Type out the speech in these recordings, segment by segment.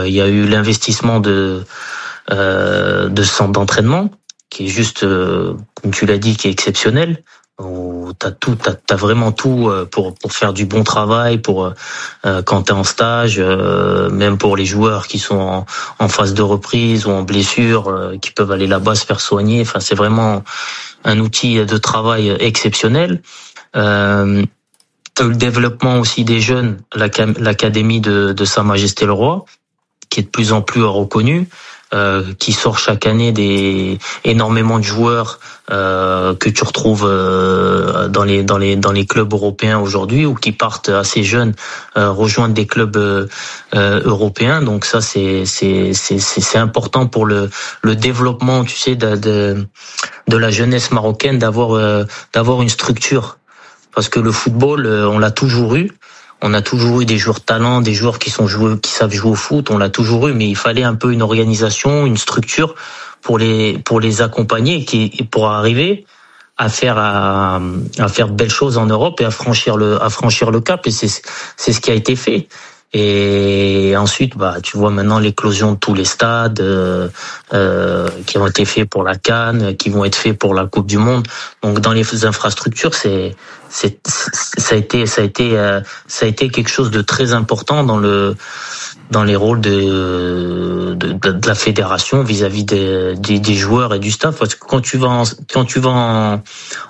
il y a eu l'investissement de centre d'entraînement qui est juste, comme tu l'as dit, qui est exceptionnel. Où t'as vraiment tout pour faire du bon travail, pour quand t'es en stage, même pour les joueurs qui sont en phase de reprise ou en blessure, qui peuvent aller là-bas se faire soigner. Enfin, c'est vraiment un outil de travail exceptionnel. Le développement aussi des jeunes, l'académie de Sa Majesté le Roi, qui est de plus en plus reconnue. Qui sort chaque année énormément de joueurs que tu retrouves dans les clubs européens aujourd'hui, ou qui partent assez jeunes rejoindre des clubs européens. Donc ça c'est important pour le développement, tu sais, de la jeunesse marocaine, d'avoir une structure, parce que le football on l'a toujours eu. On a toujours eu des joueurs talents, des joueurs qui savent jouer au foot. On l'a toujours eu, mais il fallait un peu une organisation, une structure pour les accompagner, pour arriver à faire de belles choses en Europe et à franchir le cap. Et c'est ce qui a été fait. Et ensuite, tu vois maintenant l'éclosion de tous les stades qui ont été faits pour la CAN, qui vont être faits pour la Coupe du Monde. Donc dans les infrastructures, ça a été quelque chose de très important dans les rôles de la fédération vis-à-vis des joueurs et du staff. Parce que quand tu vas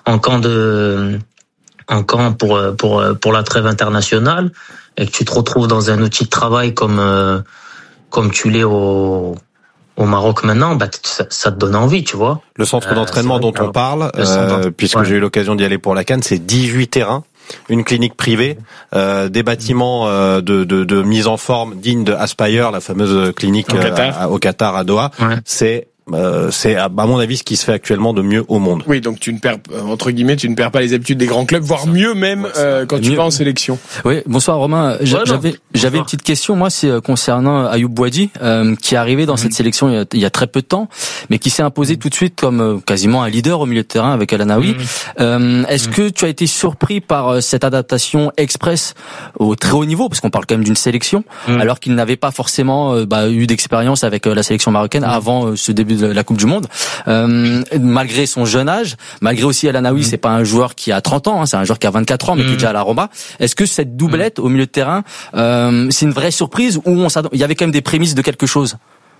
en camp pour la trêve internationale, et que tu te retrouves dans un outil de travail comme tu l'es au Maroc maintenant, ça te donne envie, tu vois. Le centre d'entraînement dont on parle, puisque j'ai eu l'occasion d'y aller pour la CAN, c'est 18 terrains, une clinique privée, des bâtiments de mise en forme dignes de Aspire, la fameuse clinique au Qatar, à Doha. Ouais. C'est à mon avis ce qui se fait actuellement de mieux au monde. Oui, donc tu ne perds entre guillemets, tu ne perds pas les habitudes des grands clubs, voire mieux même quand tu vas en sélection. Oui, bonsoir Romain. J'avais une petite question, moi, c'est concernant Ayoub Boadi, qui est arrivé dans cette sélection il y a très peu de temps, mais qui s'est imposé tout de suite comme quasiment un leader au milieu de terrain avec El Anaoui. Est-ce que tu as été surpris par cette adaptation express au très haut niveau, parce qu'on parle quand même d'une sélection, alors qu'il n'avait pas forcément eu d'expérience avec la sélection marocaine avant ce début de la Coupe du Monde, malgré son jeune âge, malgré aussi El Anaoui, c'est pas un joueur qui a 30 ans, c'est un joueur qui a 24 ans, mais qui est déjà à la Roma. Est-ce que cette doublette au milieu de terrain, c'est une vraie surprise, ou il y avait quand même des prémices de quelque chose?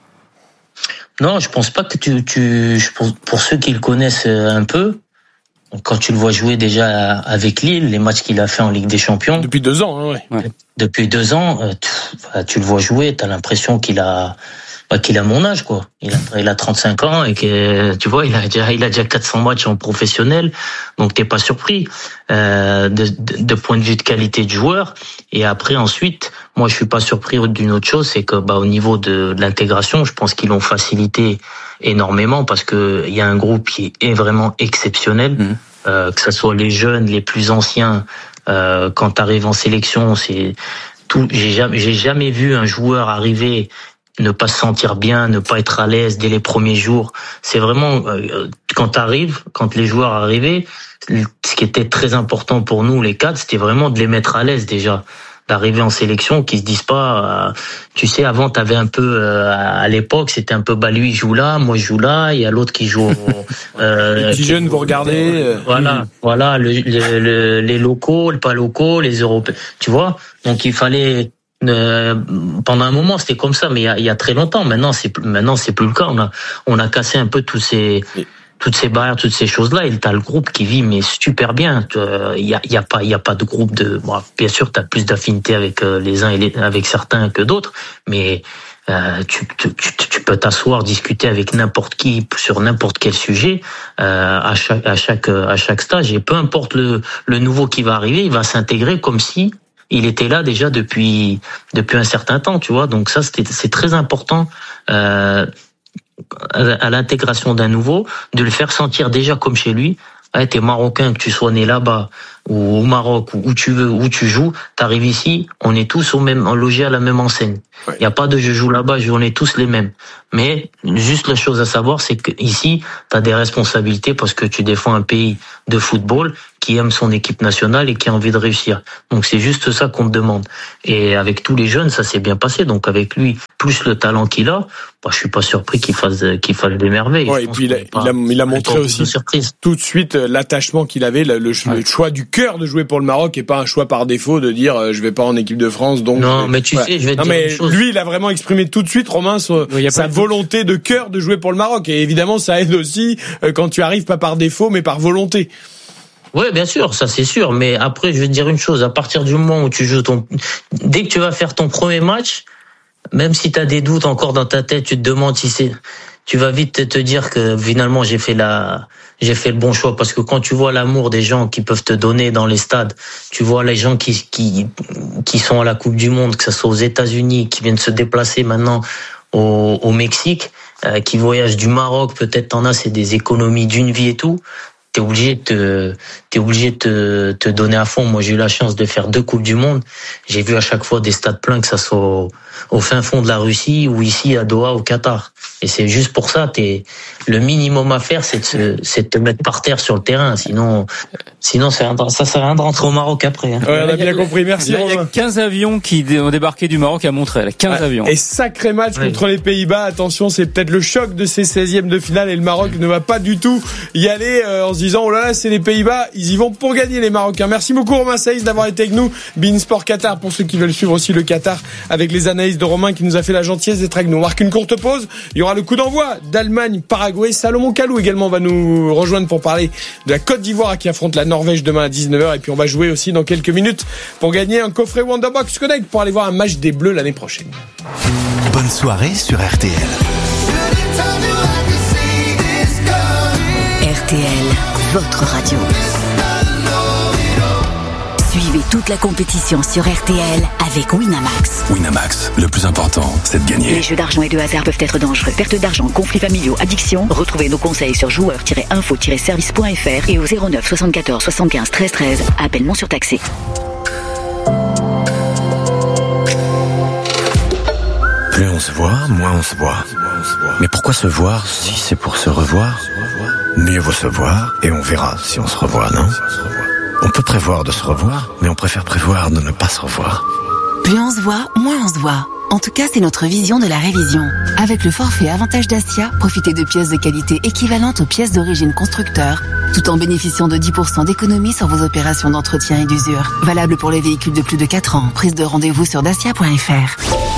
Non, je pense pas que pour ceux qui le connaissent un peu, quand tu le vois jouer déjà avec Lille, les matchs qu'il a fait en Ligue des Champions. Depuis 2 ans, Depuis 2 ans, tu le vois jouer, t'as l'impression qu'il a mon âge, quoi. Il a 35 ans et que, tu vois, il a déjà 400 matchs en professionnel. Donc t'es pas surpris, de point de vue de qualité de joueur. Et après, ensuite, moi, je suis pas surpris d'une autre chose, c'est que, au niveau de l'intégration, je pense qu'ils l'ont facilité énormément, parce que il y a un groupe qui est vraiment exceptionnel, que ce soit les jeunes, les plus anciens. Quand t'arrives en sélection, c'est tout. J'ai jamais vu un joueur arriver, ne pas se sentir bien, ne pas être à l'aise dès les premiers jours. C'est vraiment, quand les joueurs arrivaient, ce qui était très important pour nous, les cadres, c'était vraiment de les mettre à l'aise déjà. D'arriver en sélection, qu'ils se disent pas, tu sais, avant t'avais un peu, à l'époque, c'était un peu, lui il joue là, moi je joue là, il y a l'autre qui joue. Les petits jeunes, vous regardez. Voilà, les locaux, les pas locaux, les Européens, tu vois. Donc il fallait. Pendant un moment c'était comme ça, mais il y a très longtemps. Maintenant c'est plus le cas. On a cassé un peu toutes ces barrières, toutes ces choses-là. Et t'as le groupe qui vit mais super bien. Il y a pas de groupe de. Bon, bien sûr t'as plus d'affinité avec les uns avec certains que d'autres, mais tu peux t'asseoir, discuter avec n'importe qui sur n'importe quel sujet à chaque stage. Et peu importe le nouveau qui va arriver, il va s'intégrer comme si il était là déjà depuis un certain temps, tu vois. Donc ça, c'est très important à l'intégration d'un nouveau, de le faire sentir déjà comme chez lui. T'es marocain, que tu sois né là-bas ou au Maroc, ou où tu veux, où tu joues, t'arrives ici, on est tous logés à la même enseigne. Il y a pas de je joue là-bas, on est tous les mêmes. Mais juste la chose à savoir, c'est que ici, t'as des responsabilités parce que tu défends un pays de football qui aime son équipe nationale et qui a envie de réussir. Donc c'est juste ça qu'on te demande. Et avec tous les jeunes, ça s'est bien passé. Donc avec lui, plus le talent qu'il a, je suis pas surpris qu'il fasse des merveilles. Ouais, et puis il a montré aussi tout de suite l'attachement qu'il avait, le choix du cœur de jouer pour le Maroc et pas un choix par défaut de dire je vais pas en équipe de France. Donc non, mais tu sais, je vais te dire une chose. Lui, il a vraiment exprimé tout de suite, Romain, sa volonté de cœur de jouer pour le Maroc. Et évidemment, ça aide aussi quand tu arrives pas par défaut, mais par volonté. Ouais, bien sûr, ça c'est sûr. Mais après, je vais te dire une chose. À partir du moment où tu joues dès que tu vas faire ton premier match, même si tu as des doutes encore dans ta tête, tu te demandes si tu vas vite te dire que finalement j'ai fait le bon choix, parce que quand tu vois l'amour des gens qui peuvent te donner dans les stades, tu vois les gens qui sont à la Coupe du Monde, que ce soit aux États-Unis, qui viennent se déplacer maintenant au Mexique, qui voyagent du Maroc, peut-être t'en as, c'est des économies d'une vie et tout. T'es obligé de te donner à fond. Moi, j'ai eu la chance de faire 2 Coupes du Monde. J'ai vu à chaque fois des stades pleins, que ça soit au fin fond de la Russie ou ici à Doha, au Qatar. Et c'est juste pour ça, le minimum à faire, c'est de te mettre par terre sur le terrain. Sinon, ça sert à rien de rentrer au Maroc après. Hein. Ouais, on a bien compris. Merci. Il y a 15 avions qui ont débarqué du Maroc à Montréal. 15 avions. Et sacré match contre les Pays-Bas. Attention, c'est peut-être le choc de ces 16e de finale et le Maroc ne va pas du tout y aller en se disant, oh là là, c'est les Pays-Bas. Ils y vont pour gagner, les Marocains. Merci beaucoup, Romain Saïs, d'avoir été avec nous. Bein Sport Qatar, pour ceux qui veulent suivre aussi le Qatar avec les analyses de Romain qui nous a fait la gentillesse d'être avec nous. On marque une courte pause. Il y aura le coup d'envoi d'Allemagne-Paraguay. Salomon Kalou également va nous rejoindre pour parler de la Côte d'Ivoire qui affronte la Norvège demain à 19h. Et puis on va jouer aussi dans quelques minutes pour gagner un coffret Wonderbox Connect pour aller voir un match des Bleus l'année prochaine. Bonne soirée sur RTL. RTL, votre radio. Suivez toute la compétition sur RTL avec Winamax. Winamax, le plus important, c'est de gagner. Les jeux d'argent et de hasard peuvent être dangereux. Perte d'argent, conflits familiaux, addiction. Retrouvez nos conseils sur joueurs-info-service.fr et au 09 74 75 13 13. Appel non surtaxé. Plus on se voit, moins on se voit. Mais pourquoi se voir si c'est pour se revoir? Mieux vaut se voir et on verra si on se revoit, non? On peut prévoir de se revoir, mais on préfère prévoir de ne pas se revoir. Plus on se voit, moins on se voit. En tout cas, c'est notre vision de la révision. Avec le forfait Avantage Dacia, profitez de pièces de qualité équivalentes aux pièces d'origine constructeur, tout en bénéficiant de 10% d'économie sur vos opérations d'entretien et d'usure. Valable pour les véhicules de plus de 4 ans. Prise de rendez-vous sur dacia.fr.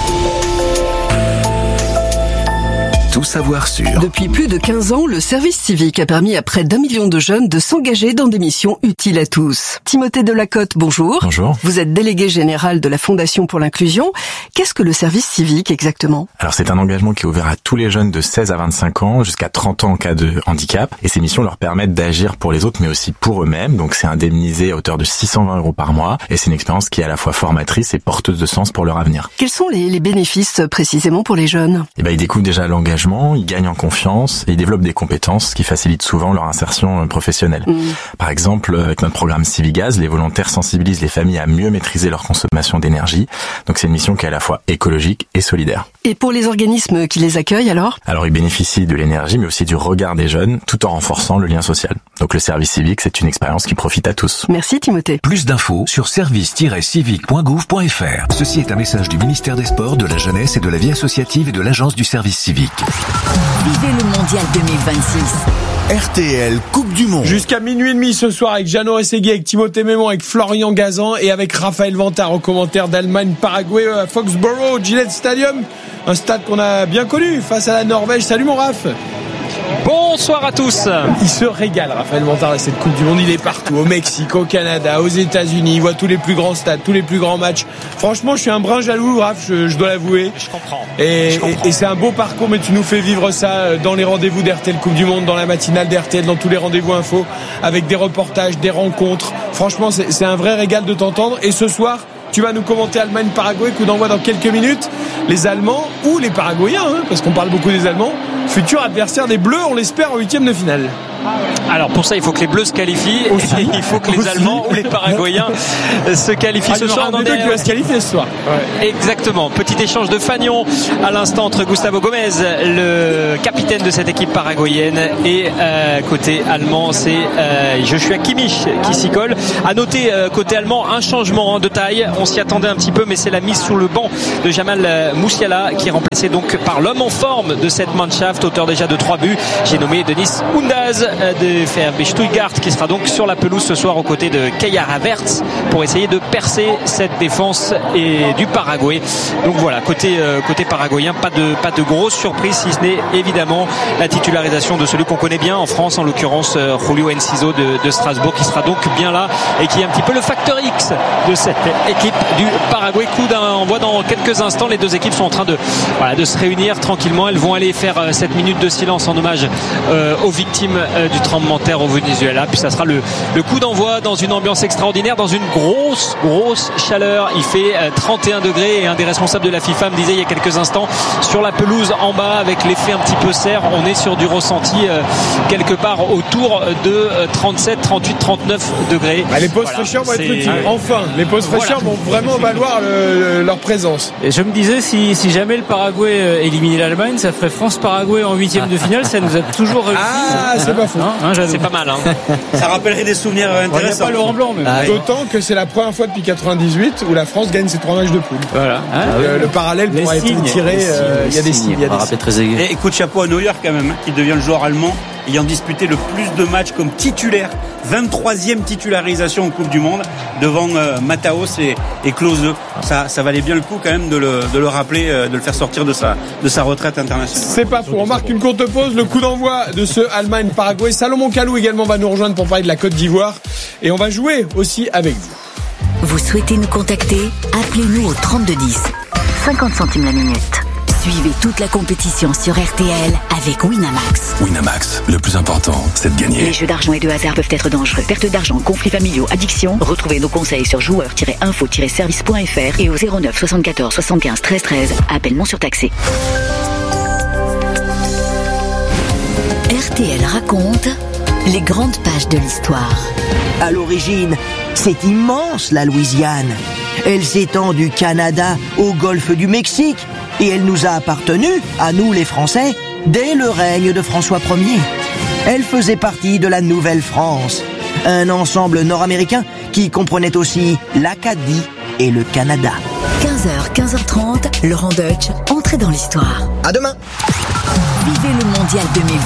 Tout savoir sur. Depuis plus de 15 ans, le service civique a permis à près d'1 million de jeunes de s'engager dans des missions utiles à tous. Timothée Delacote, bonjour. Bonjour. Vous êtes délégué général de la Fondation pour l'inclusion. Qu'est-ce que le service civique exactement? Alors c'est un engagement qui est ouvert à tous les jeunes de 16 à 25 ans, jusqu'à 30 ans en cas de handicap. Et ces missions leur permettent d'agir pour les autres, mais aussi pour eux-mêmes. Donc c'est indemnisé à hauteur de 620 € par mois. Et c'est une expérience qui est à la fois formatrice et porteuse de sens pour leur avenir. Quels sont les bénéfices précisément pour les jeunes? Ils découvrent déjà l'engagement, ils gagnent en confiance et ils développent des compétences qui facilitent souvent leur insertion professionnelle. Par exemple, avec notre programme Civigaz, les volontaires sensibilisent les familles à mieux maîtriser leur consommation d'énergie. Donc c'est une mission qui est à la fois écologique et solidaire. Et pour les organismes qui les accueillent alors ils bénéficient de l'énergie mais aussi du regard des jeunes tout en renforçant le lien social. Donc le service civique, c'est une expérience qui profite à tous. Merci Timothée. Plus d'infos sur service-civique.gouv.fr. Ceci est un message du ministère des Sports, de la Jeunesse et de la Vie associative et de l'Agence du service civique. Vivez le Mondial 2026. RTL Coupe du Monde. Jusqu'à minuit et demi ce soir avec Jeannot Rességui, avec Timothée Mémon, avec Florian Gazan et avec Raphaël Vantard au commentaire d'Allemagne-Paraguay à Foxborough, Gillette Stadium. Un stade qu'on a bien connu face à la Norvège. Salut mon Raph. Bonsoir à tous. Il se régale, Raphaël Vantard, à cette Coupe du Monde. Il est partout, au Mexique, au Canada, aux États-Unis. Il voit tous les plus grands stades, tous les plus grands matchs. Franchement, je suis un brin jaloux, Raph, je dois l'avouer. Je comprends. Et c'est un beau parcours, mais tu nous fais vivre ça dans les rendez-vous d'RTL Coupe du Monde, dans la matinale d'RTL, dans tous les rendez-vous info, avec des reportages, des rencontres. Franchement, c'est un vrai régal de t'entendre. Et ce soir, tu vas nous commenter Allemagne-Paraguay, coup d'envoi dans quelques minutes. Les Allemands ou les Paraguayens, parce qu'on parle beaucoup des Allemands, futur adversaire des Bleus, on l'espère en 8e de finale. Alors pour ça il faut que les Bleus se qualifient et il faut que les Allemands ou les Paraguayens se qualifient ce soir. Il y en aura un des deux qui va se qualifier ce soir. Ouais. Exactement. Petit échange de fanion à l'instant entre Gustavo Gomez, le capitaine de cette équipe paraguayenne, et côté allemand c'est Joshua Kimmich qui s'y colle. À noter côté allemand un changement de taille, on s'y attendait un petit peu, mais c'est la mise sur le banc de Jamal Musiala qui est remplacé donc par l'homme en forme de cette Mannschaft, auteur déjà de 3 buts. J'ai nommé Denis Undaz de VfB Stuttgart, qui sera donc sur la pelouse ce soir aux côtés de Keylor Havertz pour essayer de percer cette défense et du Paraguay. Donc voilà, côté paraguayen, pas de grosse surprise, si ce n'est évidemment la titularisation de celui qu'on connaît bien en France, en l'occurrence Julio Enciso de Strasbourg, qui sera donc bien là et qui est un petit peu le facteur X de cette équipe du Paraguay. Coup d'envoi dans quelques instants. Les deux équipes sont en train de se réunir tranquillement. Elles vont aller faire cette minute de silence en hommage aux victimes du tremblement de terre au Venezuela. Puis ça sera le coup d'envoi dans une ambiance extraordinaire, dans une grosse chaleur. Il fait 31 degrés et un des responsables de la FIFA me disait il y a quelques instants, sur la pelouse en bas, avec l'effet un petit peu serre, on est sur du ressenti quelque part autour de 37, 38, 39 degrés. Les pauses fraîcheurs vont être utiles. Enfin, les pauses fraîcheurs vont vraiment valoir leur présence. Et je me disais, si jamais le Paraguay éliminait l'Allemagne, ça ferait France-Paraguay en 8e de finale. Ça nous a toujours réussi. Ah, c'est pas fou. C'est pas mal. Ça rappellerait des souvenirs intéressants. Pas Laurent Blanc, mais d'autant que c'est la première fois depuis 98 où la France gagne ses 3 matchs de poule. Voilà. Le parallèle pourrait être tiré. Il y a des signes. Et coup de chapeau à Neuer quand même, qui devient le joueur allemand ayant disputé le plus de matchs comme titulaire. 23e titularisation en Coupe du Monde devant Mataos et Klose. Ça valait bien le coup quand même de le rappeler, de le faire sortir de sa retraite internationale. C'est pas faux. On marque une courte pause. Le coup d'envoi de ce Allemagne-Paraguay. Salomon Kalou également va nous rejoindre pour parler de la Côte d'Ivoire. Et on va jouer aussi avec vous. Vous souhaitez nous contacter? Appelez-nous au 3210. 50 centimes la minute. Suivez toute la compétition sur RTL avec Winamax. Winamax, le plus important, c'est de gagner. Les jeux d'argent et de hasard peuvent être dangereux. Perte d'argent, conflits familiaux, addiction. Retrouvez nos conseils sur joueurs-info-service.fr et au 09 74 75 13 13. Appel non surtaxé. RTL raconte les grandes pages de l'histoire. À l'origine, c'est immense la Louisiane. Elle s'étend du Canada au golfe du Mexique et elle nous a appartenu, à nous les Français, dès le règne de François Ier. Elle faisait partie de la Nouvelle-France, un ensemble nord-américain qui comprenait aussi l'Acadie et le Canada. 15h, 15h30, Laurent Deutsch, entrez dans l'histoire. À demain. Vivez le Mondial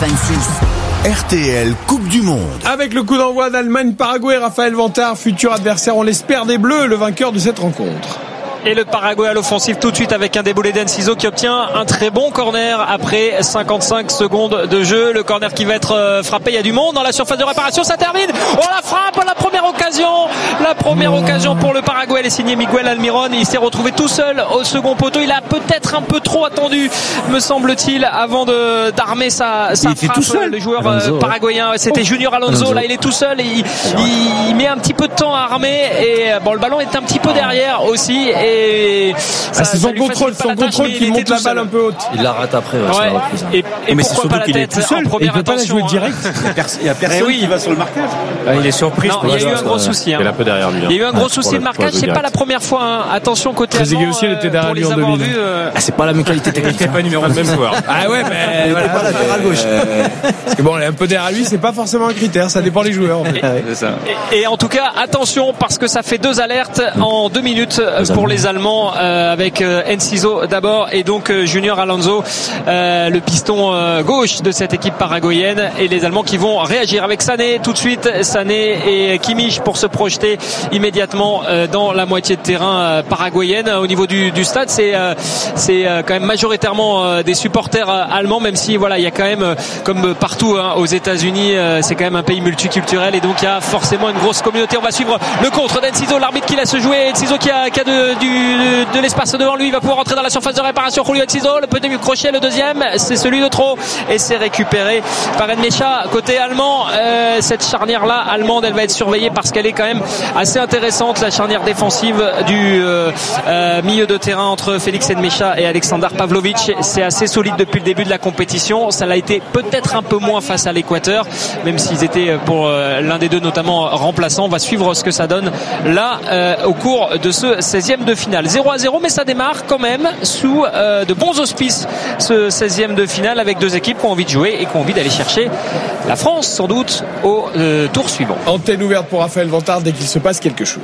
2026. RTL Coupe du Monde. Avec le coup d'envoi d'Allemagne-Paraguay, Raphaël Vantard, futur adversaire, on l'espère, des Bleus, le vainqueur de cette rencontre. Et le Paraguay à l'offensive tout de suite avec un déboulé d'Enciso qui obtient un très bon corner après 55 secondes de jeu. Le corner qui va être frappé, il y a du monde dans la surface de réparation, ça termine. Oh, la frappe, la première occasion pour le Paraguay. Elle est signée Miguel Almiron. Il s'est retrouvé tout seul au second poteau. Il a peut-être un peu trop attendu, me semble-t-il, avant d'armer sa frappe. Tout seul. Le joueur paraguayen, c'était Junior Alonso. Là, il est tout seul et il met un petit peu de temps à armer. Et le ballon est un petit peu derrière aussi. C'est son contrôle qui monte la balle un peu haute. Il la rate après. Mais pourquoi pas la tête tout seul, en première il peut pas la jouer direct. Il y a personne qui va sur le marquage. Il est surpris. Non, il y a eu un gros souci. Il est un peu derrière lui. Il y a eu un gros souci de marquage. C'est pas la première fois. Attention côté allemand. Aussi, il était derrière lui en 2000. C'est pas la même qualité technique. C'est pas numéro de même joueur. Ah ouais, mais il était pas latéral gauche. Parce que bon, un peu derrière lui, c'est pas forcément un critère. Ça dépend des joueurs. Et en tout cas, attention parce que ça fait 2 alertes en 2 minutes pour les Allemands. Avec Enciso d'abord et donc Junior Alonso, le piston gauche de cette équipe paraguayenne, et les Allemands qui vont réagir avec Sané tout de suite. Sané et Kimmich pour se projeter immédiatement dans la moitié de terrain paraguayenne. Au niveau du stade, c'est quand même majoritairement des supporters allemands, même si il y a quand même, comme partout aux États-Unis, c'est quand même un pays multiculturel et donc il y a forcément une grosse communauté. On va suivre le contre d'Enciso, l'arbitre qui laisse jouer. Enciso qui a du de l'espace devant lui. Il va pouvoir rentrer dans la surface de réparation. Julio Enciso, le petit crochet, le deuxième, c'est celui de trop et c'est récupéré par Nmecha côté allemand. Cette charnière là allemande, elle va être surveillée parce qu'elle est quand même assez intéressante, la charnière défensive du milieu de terrain entre Félix Nmecha et Alexander Pavlovic. C'est assez solide depuis le début de la compétition. Ça l'a été peut-être un peu moins face à l'Équateur, même s'ils étaient pour l'un des deux notamment remplaçants. On va suivre ce que ça donne là au cours de ce 16e de finale. 0-0, mais ça démarre quand même sous de bons auspices, ce 16e de finale, avec deux équipes qui ont envie de jouer et qui ont envie d'aller chercher la France sans doute au tour suivant. Antenne ouverte pour Raphaël Vantard dès qu'il se passe quelque chose.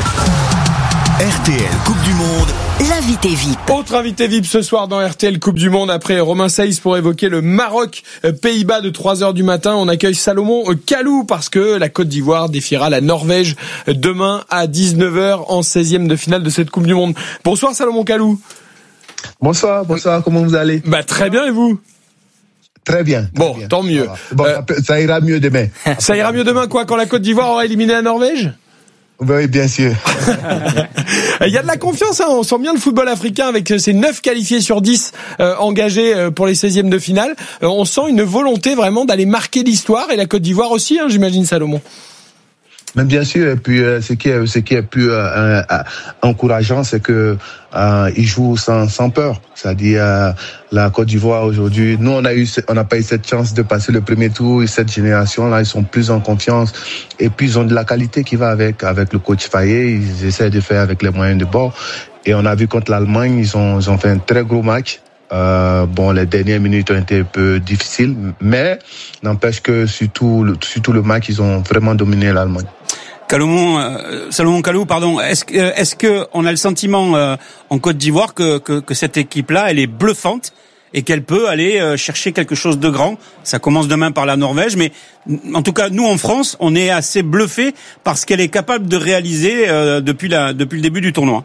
RTL Coupe du Monde, l'invité VIP. Autre invité VIP ce soir dans RTL Coupe du Monde, après Romain Saïs pour évoquer le Maroc Pays-Bas de 3h du matin. On accueille Salomon Kalou parce que la Côte d'Ivoire défiera la Norvège demain à 19h en 16e de finale de cette Coupe du Monde. Bonsoir Salomon Kalou. Bonsoir, comment vous allez? Très bien, et vous? Très bien. Bon, bien. Tant mieux. Bon, ça ira mieux demain. Ça ira mieux demain quoi, quand la Côte d'Ivoire aura éliminé la Norvège? Oui, bien sûr. Il y a de la confiance, hein. On sent bien le football africain avec ces 9 qualifiés sur 10 engagés pour les 16e de finale. On sent une volonté vraiment d'aller marquer l'histoire, et la Côte d'Ivoire aussi, hein, j'imagine, Salomon. Mais bien sûr, et puis ce qui est plus encourageant, c'est que ils jouent sans peur. C'est-à-dire la Côte d'Ivoire aujourd'hui, nous on n'a pas eu cette chance de passer le premier tour, et cette génération-là, ils sont plus en confiance, et puis ils ont de la qualité qui va avec le coach Fayet. Ils essaient de faire avec les moyens de bord, et on a vu contre l'Allemagne, ils ont fait un très gros match. Les dernières minutes ont été un peu difficiles, mais n'empêche que surtout le match, ils ont vraiment dominé l'Allemagne. Salomon Kalou, pardon. Est-ce que on a le sentiment en Côte d'Ivoire que cette équipe-là, elle est bluffante et qu'elle peut aller chercher quelque chose de grand? Ça commence demain par la Norvège, mais en tout cas, nous en France, on est assez bluffés par ce qu'elle est capable de réaliser depuis le début du tournoi.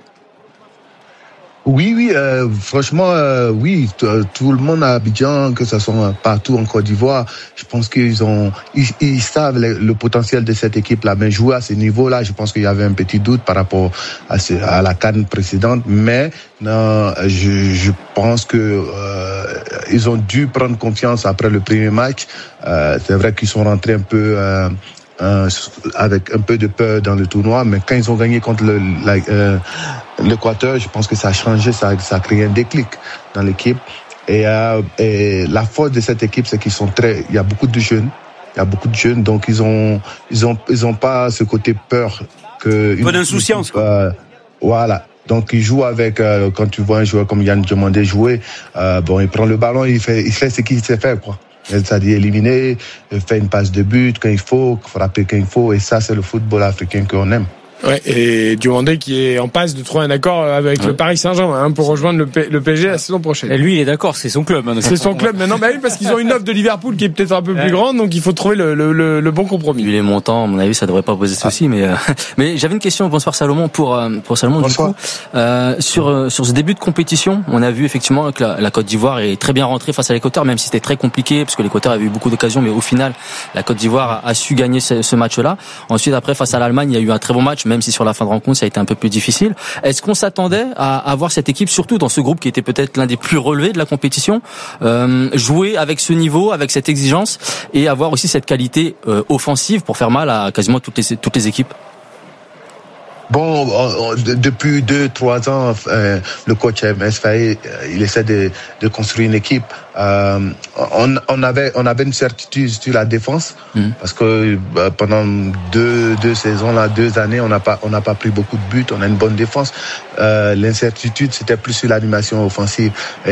Oui, franchement, oui, tout le monde à Abidjan, que ce soit partout en Côte d'Ivoire, je pense qu'ils savent le potentiel de cette équipe-là. Mais jouer à ce niveau-là, je pense qu'il y avait un petit doute par rapport à la CAN précédente. Mais non, je pense que ils ont dû prendre confiance après le premier match. C'est vrai qu'ils sont rentrés un peu avec un peu de peur dans le tournoi, mais quand ils ont gagné contre l'Équateur, je pense que ça a changé, ça a créé un déclic dans l'équipe. Et la force de cette équipe, c'est il y a beaucoup de jeunes, donc ils ont pas ce côté peur que. Pas d'insouciance. Voilà. Donc il joue avec quand tu vois un joueur comme Yann Diomandé jouer, il prend le ballon, il fait ce qu'il sait faire, quoi. C'est-à-dire éliminer, faire une passe de but quand il faut, frapper quand il faut, et ça c'est le football africain qu'on aime. Ouais, et Diomandé qui est en passe de trouver un accord avec le Paris Saint-Germain pour rejoindre le PSG la saison prochaine. Et lui il est d'accord, c'est son club. Hein, c'est son club maintenant, oui, parce qu'ils ont une offre de Liverpool qui est peut-être un peu plus grande, donc il faut trouver le bon compromis. Vu les montants, à mon avis, ça devrait pas poser de soucis, mais j'avais une question. Bonsoir Salomon, pour Salomon. Bonsoir. Du coup, sur ce début de compétition, on a vu effectivement que la Côte d'Ivoire est très bien rentrée face à l'Équateur, même si c'était très compliqué parce que l'Équateur avait eu beaucoup d'occasions, mais au final, la Côte d'Ivoire a su gagner ce match-là. Ensuite, après, face à l'Allemagne, il y a eu un très bon match, même si sur la fin de rencontre, ça a été un peu plus difficile. Est-ce qu'on s'attendait à avoir cette équipe, surtout dans ce groupe qui était peut-être l'un des plus relevés de la compétition, jouer avec ce niveau, avec cette exigence, et avoir aussi cette qualité offensive pour faire mal à quasiment toutes les équipes? Bon, depuis 2-3 ans, le coach MS Fayet, il essaie de construire une équipe. On avait une certitude sur la défense, parce que pendant deux saisons là, 2 années, on n'a pas pris beaucoup de buts. On a une bonne défense. L'incertitude, c'était plus sur l'animation offensive,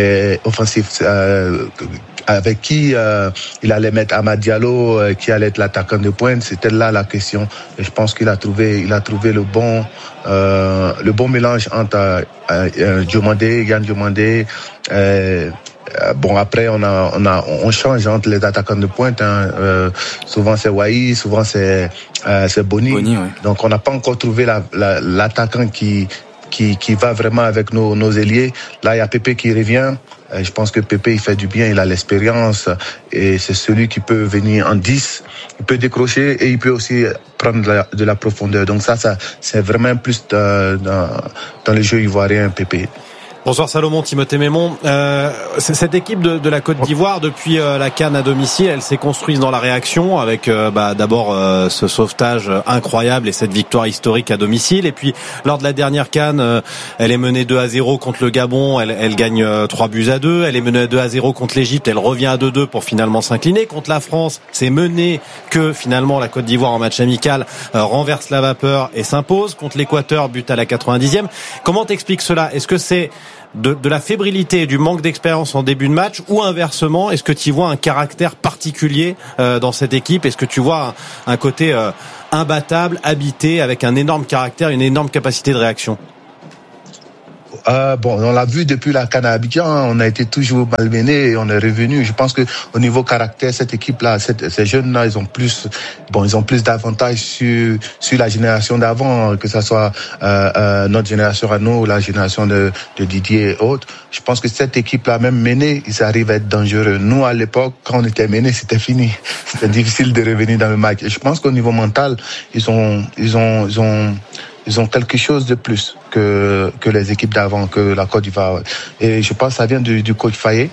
avec qui il allait mettre Amad Diallo, qui allait être l'attaquant de pointe. C'était là la question, et je pense qu'il a trouvé le bon mélange entre Yann Diomandé. Après on change entre les attaquants de pointe, souvent c'est Wai, souvent c'est Boni. Ouais. Donc on n'a pas encore trouvé l'attaquant qui qui va vraiment avec nos ailiers. Là, il y a Pépé qui revient. Je pense que Pépé, il fait du bien, il a l'expérience et c'est celui qui peut venir en 10. Il peut décrocher et il peut aussi prendre de la profondeur. Donc ça c'est vraiment un plus dans le jeu ivoirien, Pépé. Bonsoir Salomon, Timothée Mémon. Cette équipe de la Côte d'Ivoire, depuis la CAN à domicile, elle s'est construite dans la réaction avec d'abord ce sauvetage incroyable et cette victoire historique à domicile. Et puis lors de la dernière CAN, elle est menée 2-0 contre le Gabon, elle gagne 3-2. Elle est menée 2-0 contre l'Égypte, elle revient à 2-2 pour finalement s'incliner. Contre la France, c'est mené que finalement la Côte d'Ivoire en match amical renverse la vapeur et s'impose. Contre l'Équateur, but à la 90e. Comment t'expliques cela? Est-ce que c'est de la fébrilité et du manque d'expérience en début de match, ou inversement, est-ce que tu vois un caractère particulier dans cette équipe? Est-ce que tu vois un côté imbattable, habité, avec un énorme caractère, une énorme capacité de réaction? On l'a vu depuis la CAN à Abidjan, on a été toujours malmenés et on est revenu. Je pense que au niveau caractère, cette équipe-là, ces jeunes-là, ils ont plus d'avantages sur la génération d'avant, que ça soit notre génération à nous, la génération de Didier et autres. Je pense que cette équipe-là, même menée, ils arrivent à être dangereux. Nous, à l'époque, quand on était menés, c'était fini. C'était difficile de revenir dans le match. Et je pense qu'au niveau mental, ils ont quelque chose de plus que les équipes d'avant, que la Côte d'Ivoire. Et je pense que ça vient du coach Faye.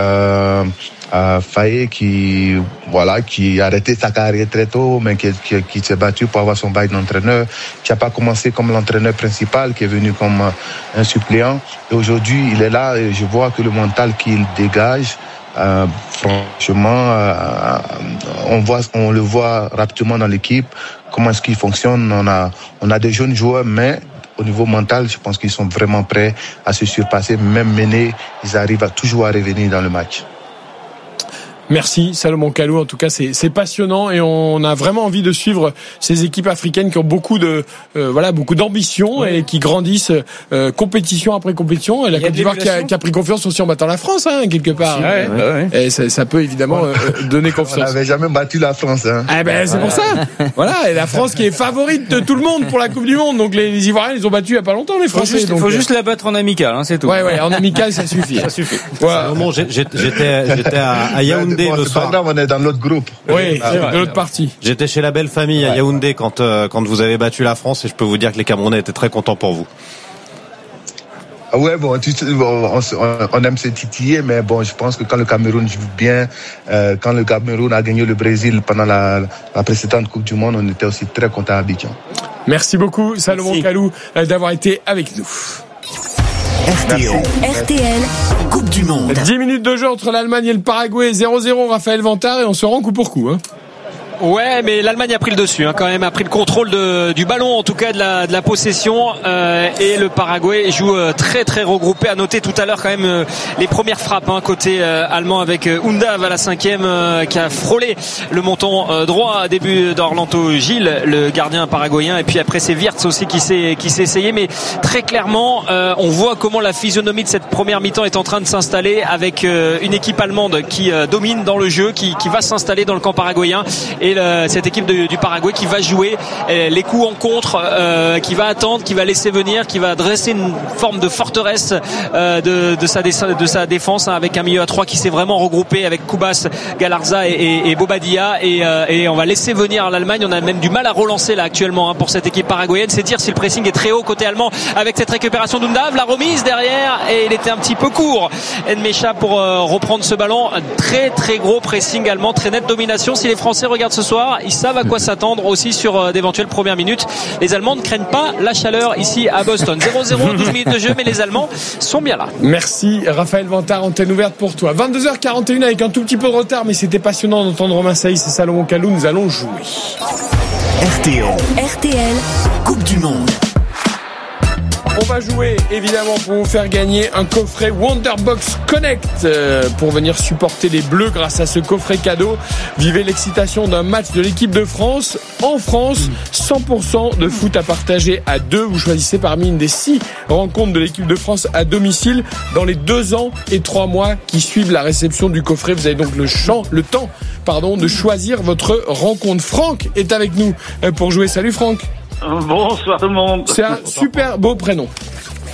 Faye qui a arrêté sa carrière très tôt, mais qui s'est battu pour avoir son bail d'entraîneur, qui n'a pas commencé comme l'entraîneur principal, qui est venu comme un suppléant. Et aujourd'hui, il est là et je vois que le mental qu'il dégage, franchement, on le voit rapidement dans l'équipe. Comment est-ce qu'il fonctionne? On a des jeunes joueurs, mais au niveau mental, je pense qu'ils sont vraiment prêts à se surpasser. Même menés, ils arrivent toujours à revenir dans le match. Merci Salomon Kalou, en tout cas c'est passionnant et on a vraiment envie de suivre ces équipes africaines qui ont beaucoup d'ambition et qui grandissent compétition après compétition. Et la Côte d'Ivoire qui a pris confiance aussi en battant la France quelque part. Et ça peut évidemment donner confiance. On n'avait jamais battu la France. C'est pour ça. Voilà, et la France qui est favorite de tout le monde pour la Coupe du Monde. Donc les Ivoiriens ils ont battu il y a pas longtemps les Français. Il faut juste la battre en amical, c'est tout. Ouais, en amical ça suffit. Ça suffit. Voilà. J'étais à Yaoundé. C'est pas grave, on est dans l'autre groupe. Oui, de l'autre partie. J'étais chez la belle famille à Yaoundé quand vous avez battu la France et je peux vous dire que les Camerounais étaient très contents pour vous. Ouais, on aime se titiller, mais je pense que quand le Cameroun joue bien, quand le Cameroun a gagné le Brésil pendant la précédente Coupe du Monde, on était aussi très contents à Abidjan. Merci beaucoup, Salomon Kalou, d'avoir été avec nous. RTL, Coupe du Monde. 10 minutes de jeu entre l'Allemagne et le Paraguay, 0-0 Raphaël Vantard, et on se rend coup pour coup. Ouais, mais l'Allemagne a pris le dessus, quand même, a pris le contrôle du ballon, en tout cas de la possession, et le Paraguay joue très très regroupé. À noter tout à l'heure quand même les premières frappes côté allemand avec Undav à la 5e qui a frôlé le montant droit, début d'Orlando Gil, le gardien paraguayen, et puis après c'est Wirtz aussi qui s'est essayé, mais très clairement on voit comment la physionomie de cette première mi-temps est en train de s'installer avec une équipe allemande qui domine dans le jeu, qui va s'installer dans le camp paraguayen, et cette équipe du Paraguay qui va jouer les coups en contre, qui va attendre, qui va laisser venir, qui va dresser une forme de forteresse de sa défense, avec un milieu à 3 qui s'est vraiment regroupé avec Kubas, Galarza et Bobadilla, et on va laisser venir l'Allemagne. On a même du mal à relancer là actuellement pour cette équipe paraguayenne. C'est dire si le pressing est très haut côté allemand avec cette récupération d'Undav, la remise derrière, et il était un petit peu court Nmecha pour reprendre ce ballon. Très très gros pressing allemand, très nette domination. Si les Français regardent ce soir, ils savent à quoi s'attendre aussi sur d'éventuelles premières minutes. Les Allemands ne craignent pas la chaleur ici à Boston. 0-0, 12 minutes de jeu, mais les Allemands sont bien là. Merci Raphaël Vantard, antenne ouverte pour toi. 22h41 avec un tout petit peu de retard, mais c'était passionnant d'entendre Romain Saïs et Salomon Kalou. Nous allons jouer. RTL, Coupe du Monde. On va jouer évidemment pour vous faire gagner un coffret Wonderbox Connect pour venir supporter les Bleus grâce à ce coffret cadeau. Vivez l'excitation d'un match de l'équipe de France en France. 100% de foot à partager à deux. Vous choisissez parmi une des 6 rencontres de l'équipe de France à domicile dans les 2 ans et 3 mois qui suivent la réception du coffret. Vous avez donc le temps de choisir votre rencontre. Franck est avec nous pour jouer. Salut Franck. Bonsoir tout le monde. C'est un super beau prénom.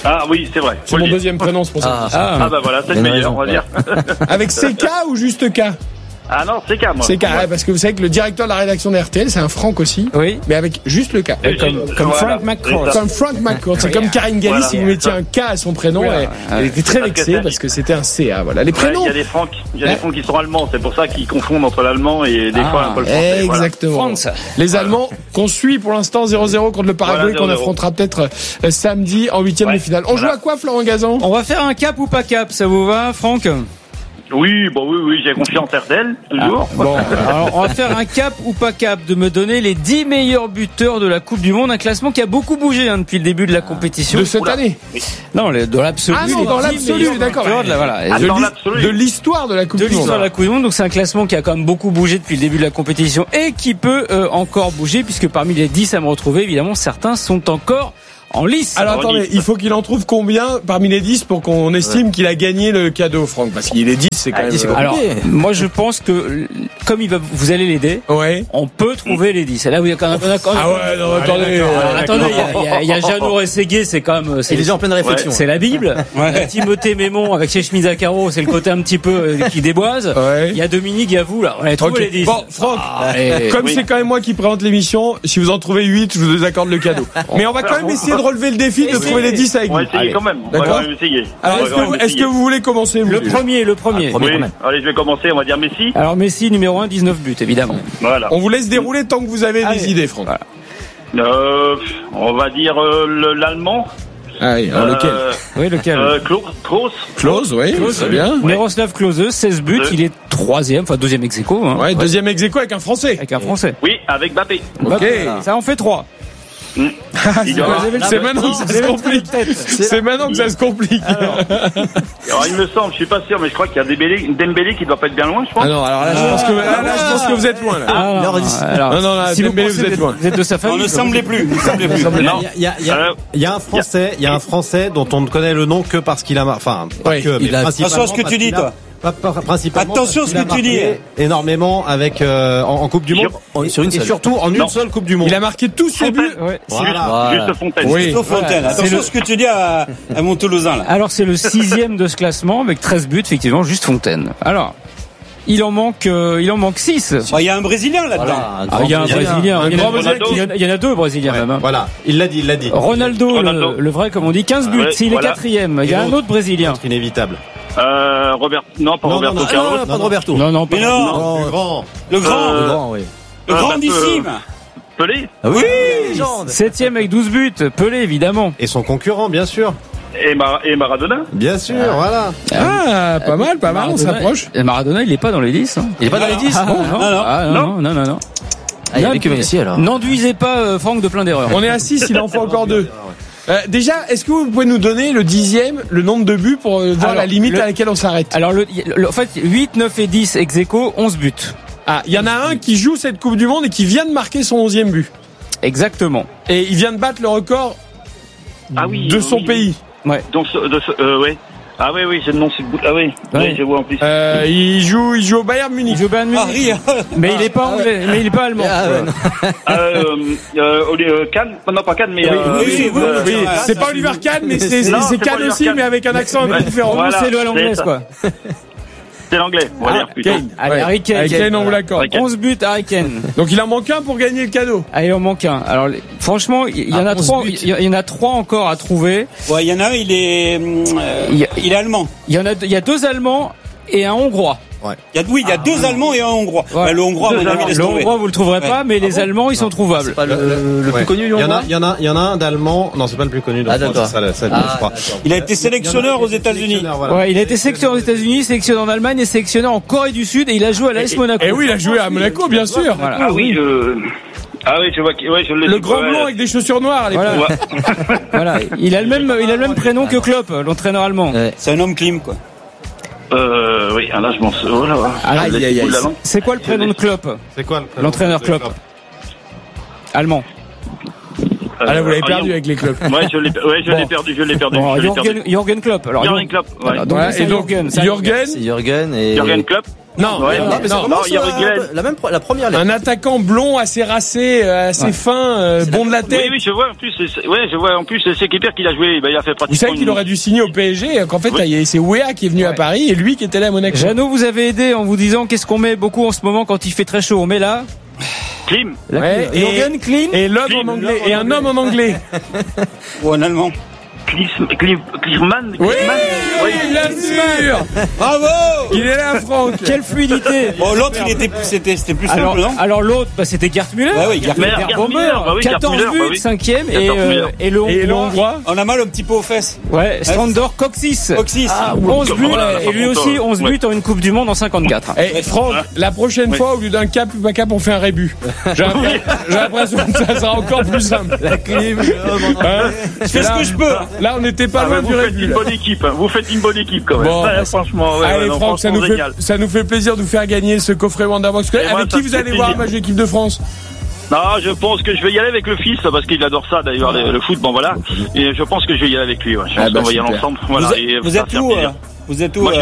Ah oui, c'est vrai. C'est mon deuxième prénom, c'est pour ça. Ah bah voilà, c'est le meilleur, on va dire. Avec CK ou juste K? Ah non, c'est K, moi. C'est K, ouais, parce que vous savez que le directeur de la rédaction de RTL, c'est un Franck aussi. Oui. Mais avec juste le K. Comme Frank McCourt. Comme Frank McCourt. C'est comme Karine Galli, si vous mettiez un K à son prénom, elle était très vexée parce que c'était un CA. Voilà. Les prénoms. Il y a des Franck qui sont allemands, c'est pour ça qu'ils confondent entre l'allemand et des fois un peu le français. Exactement. Voilà. Les Allemands qu'on suit pour l'instant 0-0 contre le Paraguay, qu'on affrontera peut-être samedi en 8e de finale. On joue à quoi, Florent Gazan? On va faire un cap ou pas cap, ça vous va, Franck? Oui, j'ai confiance en RTL, toujours. Bon, alors on va faire un cap ou pas cap de me donner les 10 meilleurs buteurs de la Coupe du Monde, un classement qui a beaucoup bougé depuis le début de la compétition. De cette année? Non, dans l'absolu. Ah non, dans l'absolu, d'accord. De l'histoire de la Coupe du Monde. De l'histoire de la Coupe du Monde, donc c'est un classement qui a quand même beaucoup bougé depuis le début de la compétition et qui peut encore bouger, puisque parmi les 10 à me retrouver, évidemment, certains sont encore en lice. Alors attendez, il faut qu'il en trouve combien parmi les 10 pour qu'on estime qu'il a gagné le cadeau, Franck? Parce qu'il est 10, c'est quand même... Alors, moi je pense que comme vous allez l'aider, on peut trouver les 10. Là où il y a quand même... Ah ouais, non, attendez, il y a Jeannot Rességuier, c'est quand même... Il est déjà en pleine réflexion. C'est la Bible. Timothée Mémon avec ses chemises à carreaux, c'est le côté un petit peu qui déboise. Il y a Dominique, il y a vous, là. On a trouvé les 10. Bon, Franck, comme c'est quand même moi qui présente l'émission, si vous en trouvez 8, je vous accorde le cadeau. Mais on va quand même essayer de relever le défi de trouver les 10 avec vous. On va essayer quand même. D'accord. Alors, est-ce que vous voulez commencer, vous? Le premier. Oui. Allez, je vais commencer, on va dire Messi. Alors Messi, numéro 1, 19 buts, évidemment. Voilà. On vous laisse dérouler tant que vous avez des idées, Franck. Voilà. On va dire l'Allemand. Ah oui, alors lequel? Oui, lequel? Klose, oui, c'est bien. Miroslav Klose, 16 buts, il est 3e, enfin 2e ex-aequo. Ouais, 2e ex-aequo avec un Français. Oui, avec Mbappé. Ok. Ça en fait 3. C'est maintenant que ça se complique. C'est maintenant que ça se complique. Alors, il me semble, je suis pas sûr, mais je crois qu'il y a Dembélé qui doit pas être bien loin, je pense. Ah non, alors là, je pense que vous êtes loin, là. Non, si Dembélé, vous êtes loin. Vous êtes de sa famille. On ne semblait plus. Non. Il y a un Français dont on ne connaît le nom que parce qu'il a enfin, pas que, mais principalement. Attention à ce que tu dis, toi. Attention à ce que tu dis. Énormément avec en Coupe du Monde et surtout en une seule Coupe du Monde. Il a marqué tous ses buts. Juste Fontaine. Oui. Fontaine. Attention à ce que tu dis à mon Toulousain, là. Alors c'est le 6e de ce classement avec 13 buts, effectivement, juste Fontaine. Alors il en manque 6. Il y a un Brésilien là-dedans. Il y a un Brésilien. Il y en a 2 Brésiliens même. Voilà, il l'a dit. Ronaldo. Le vrai, comme on dit, 15 buts. Il est 4e. Il y a un autre Brésilien. C'est inévitable. Roberto Carlos. Pas de Roberto. Non, pas le grand. Le grandissime. Pelé. Oui, 7e avec 12 buts. Pelé, évidemment. Et son concurrent, bien sûr. Et Maradona. Bien sûr, voilà. Ah, pas mal, on s'approche. Maradona, il est pas dans les 10. Il est pas dans les 10? Non. Il y avait que Messi, alors. N'enduisez pas Franck de plein d'erreurs. On est à 6, il en faut encore 2. Déjà, est-ce que vous pouvez nous donner le 10e, le nombre de buts pour voir la limite à laquelle on s'arrête? Alors, en fait, 8, 9 et 10 ex-aequo, 11 buts. Ah, il y en a un qui joue cette Coupe du Monde et qui vient de marquer son 11e but. Exactement. Et il vient de battre le record de son pays. Ouais. Ouais. Ah oui, j'ai le nom sur le bout. Ah oui, je vois en plus. Il joue au Bayern Munich. Mais il est pas anglais, mais il est pas allemand. Kahn, non pas Kahn, mais oui. C'est pas Oliver Kahn, mais c'est Kahn aussi, mais avec un accent un peu différent. Voilà, c'est l'anglaise, quoi. C'est l'anglais, on va dire plutôt. Allez, Harry Kane, on vous l'accorde. 11 buts, Harry Kane. Donc il en manque un pour gagner le cadeau. Il en manque un. Alors franchement, il y en a 3. Il y en a 3 encore à trouver. Ouais, il y en a un, il est allemand. Il y a 2 Allemands et un Hongrois. Il y a 2 Allemands et un Hongrois. Ouais. Le Hongrois, à mon avis, laisse tomber. Le Hongrois, vous le trouverez pas, mais les Allemands, ils sont trouvables. C'est pas le plus connu, le Hongrois. Il y en a un d'allemand. Non, c'est pas le plus connu. D'accord. Je crois. Il a été sélectionneur aux États-Unis. Ouais, il a été sélectionneur aux États-Unis, sélectionneur en Allemagne et sélectionneur en Corée du Sud, et il a joué à l'AS Monaco. Et oui, il a joué à Monaco, bien sûr. Ah oui, je vois. Je l'ai. Le grand blond avec des chaussures noires à l'époque. Voilà. Il a le même prénom que Klopp, l'entraîneur allemand. C'est un homme clim, quoi. Oui, là je m'en sais. Oh là. C'est quoi le prénom de Klopp? C'est quoi l'entraîneur Klopp? Allemand. Là, vous l'avez perdu avec les clubs. Ouais, je l'ai perdu. Jürgen Klopp. Jürgen Klopp. Donc Jürgen et Jürgen Klopp. Non, Ouais, il y a la première lettre. un attaquant blond assez racé, assez fin, bon de la tête. Oui, je vois. En plus, c'est Kipper qui l'a joué. Il a fait pratiquement. Vous savez qu'il aurait dû signer au PSG, qu'en fait, c'est Wea qui est venu à Paris et lui qui était là à Monaco. Jeannot, vous avez aidé en vous disant qu'est-ce qu'on met beaucoup en ce moment quand il fait très chaud. On met là. Clim. Ouais, Jürgen Clean. Et l'homme en anglais. Et un homme en anglais. Ou en allemand. Klinsmann. Oui, bien sûr. Bravo. Il est là, Franck. Quelle fluidité. Bon, l'autre, c'était plus simple, non? Alors l'autre, c'était Gerd Müller. Oui, Gerd Müller. 14 buts, 5e et le Hongrois. On a mal un petit peu aux fesses. Ouais, Strandor Coxis. 11 buts et lui aussi 11 buts en une Coupe du Monde en 54. Et Franck, la prochaine fois, au lieu d'un cap ou pas cap, on fait un rébut. J'ai l'impression que ça sera encore plus simple. La clim. Je fais ce que je peux. Là, on n'était pas loin du rébut. Vous faites une bonne équipe quand même. Bon, franchement, allez, Franck, ça nous fait plaisir de vous faire gagner ce coffret Wonderbox. Avec qui vous allez voir le match de l'équipe de France? Non, je pense que je vais y aller avec le fils parce qu'il adore ça d'ailleurs le foot. Bon voilà, et je pense que je vais y aller avec lui. Ouais. Je pense qu'on va y aller ensemble. Voilà. Vous êtes où? Vous êtes où? Moi,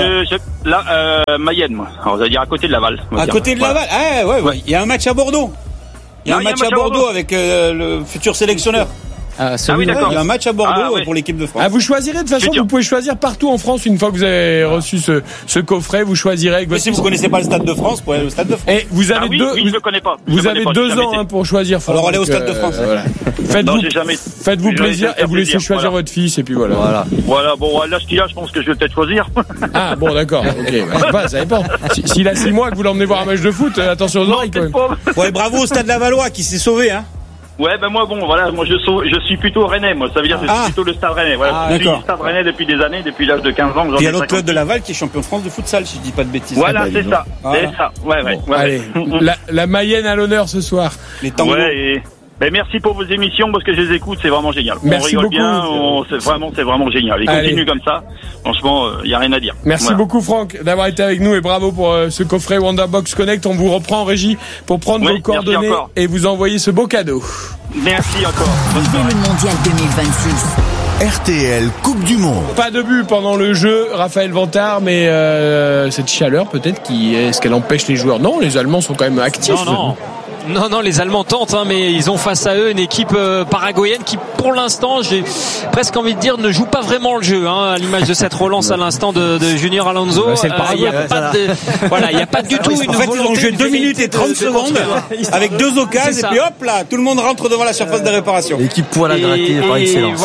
là, Mayenne, moi. Alors, vous allez dire à côté de Laval. À côté de Laval. Ah ouais. Il y a un match à Bordeaux. Il y a un match à Bordeaux avec le futur sélectionneur. Oui, d'accord. Il y a un match à Bordeaux pour l'équipe de France. Vous choisirez de toute façon, vous pouvez choisir partout en France une fois que vous avez reçu ce coffret, vous choisirez avec votre... Mais si vous connaissez pas le Stade de France, vous pouvez aller au Stade de France. Et vous avez je le connais pas. Vous avez 2 ans pour choisir. Alors allez au Stade de France. Voilà. Faites-vous plaisir et vous laissez choisir votre fils et puis voilà. Voilà, bon, là ce qu'il a, je pense que je vais peut-être choisir. Ah bon, d'accord. OK, ça dépend. S'il a 6 mois que vous l'emmenez voir un match de foot, attention aux oreilles quand même. Ouais, bravo au Stade Lavallois qui s'est sauvé hein. Ouais, moi je suis plutôt Rennais, moi. Ça veut dire que je suis plutôt le Stade Rennais. Voilà. Je suis le Stade Rennais depuis des années, depuis l'âge de 15 ans. Il y a l'autre club de Laval qui est champion de France de futsal, si je dis pas de bêtises. Voilà, c'est ça. C'est ça. Ouais. Allez, la Mayenne à l'honneur ce soir. Les tangos. Ouais, mais merci pour vos émissions parce que je les écoute, c'est vraiment génial. Merci on rigole beaucoup. Bien, c'est vraiment génial. Et continue comme ça. Franchement, il y a rien à dire. Merci beaucoup Franck d'avoir été avec nous et bravo pour ce coffret Wonderbox Connect. On vous reprend en régie pour prendre vos coordonnées et vous envoyer ce beau cadeau. Merci encore. Vivez le mondial 2026. RTL Coupe du Monde. Pas de but pendant le jeu, Raphaël Vantard, mais cette chaleur peut-être est-ce qu'elle empêche les joueurs? Non, les Allemands sont quand même actifs. Non, les Allemands tentent, mais ils ont face à eux une équipe paraguayenne qui, pour l'instant, j'ai presque envie de dire, ne joue pas vraiment le jeu, à l'image de cette relance à l'instant de Junior Alonso. Il n'y a pas du tout une volonté. En fait, ils ont joué 2 minutes et 30 secondes avec 2 occasions et puis hop là, tout le monde rentre devant la surface de réparation. L'équipe poil à gratter par excellence.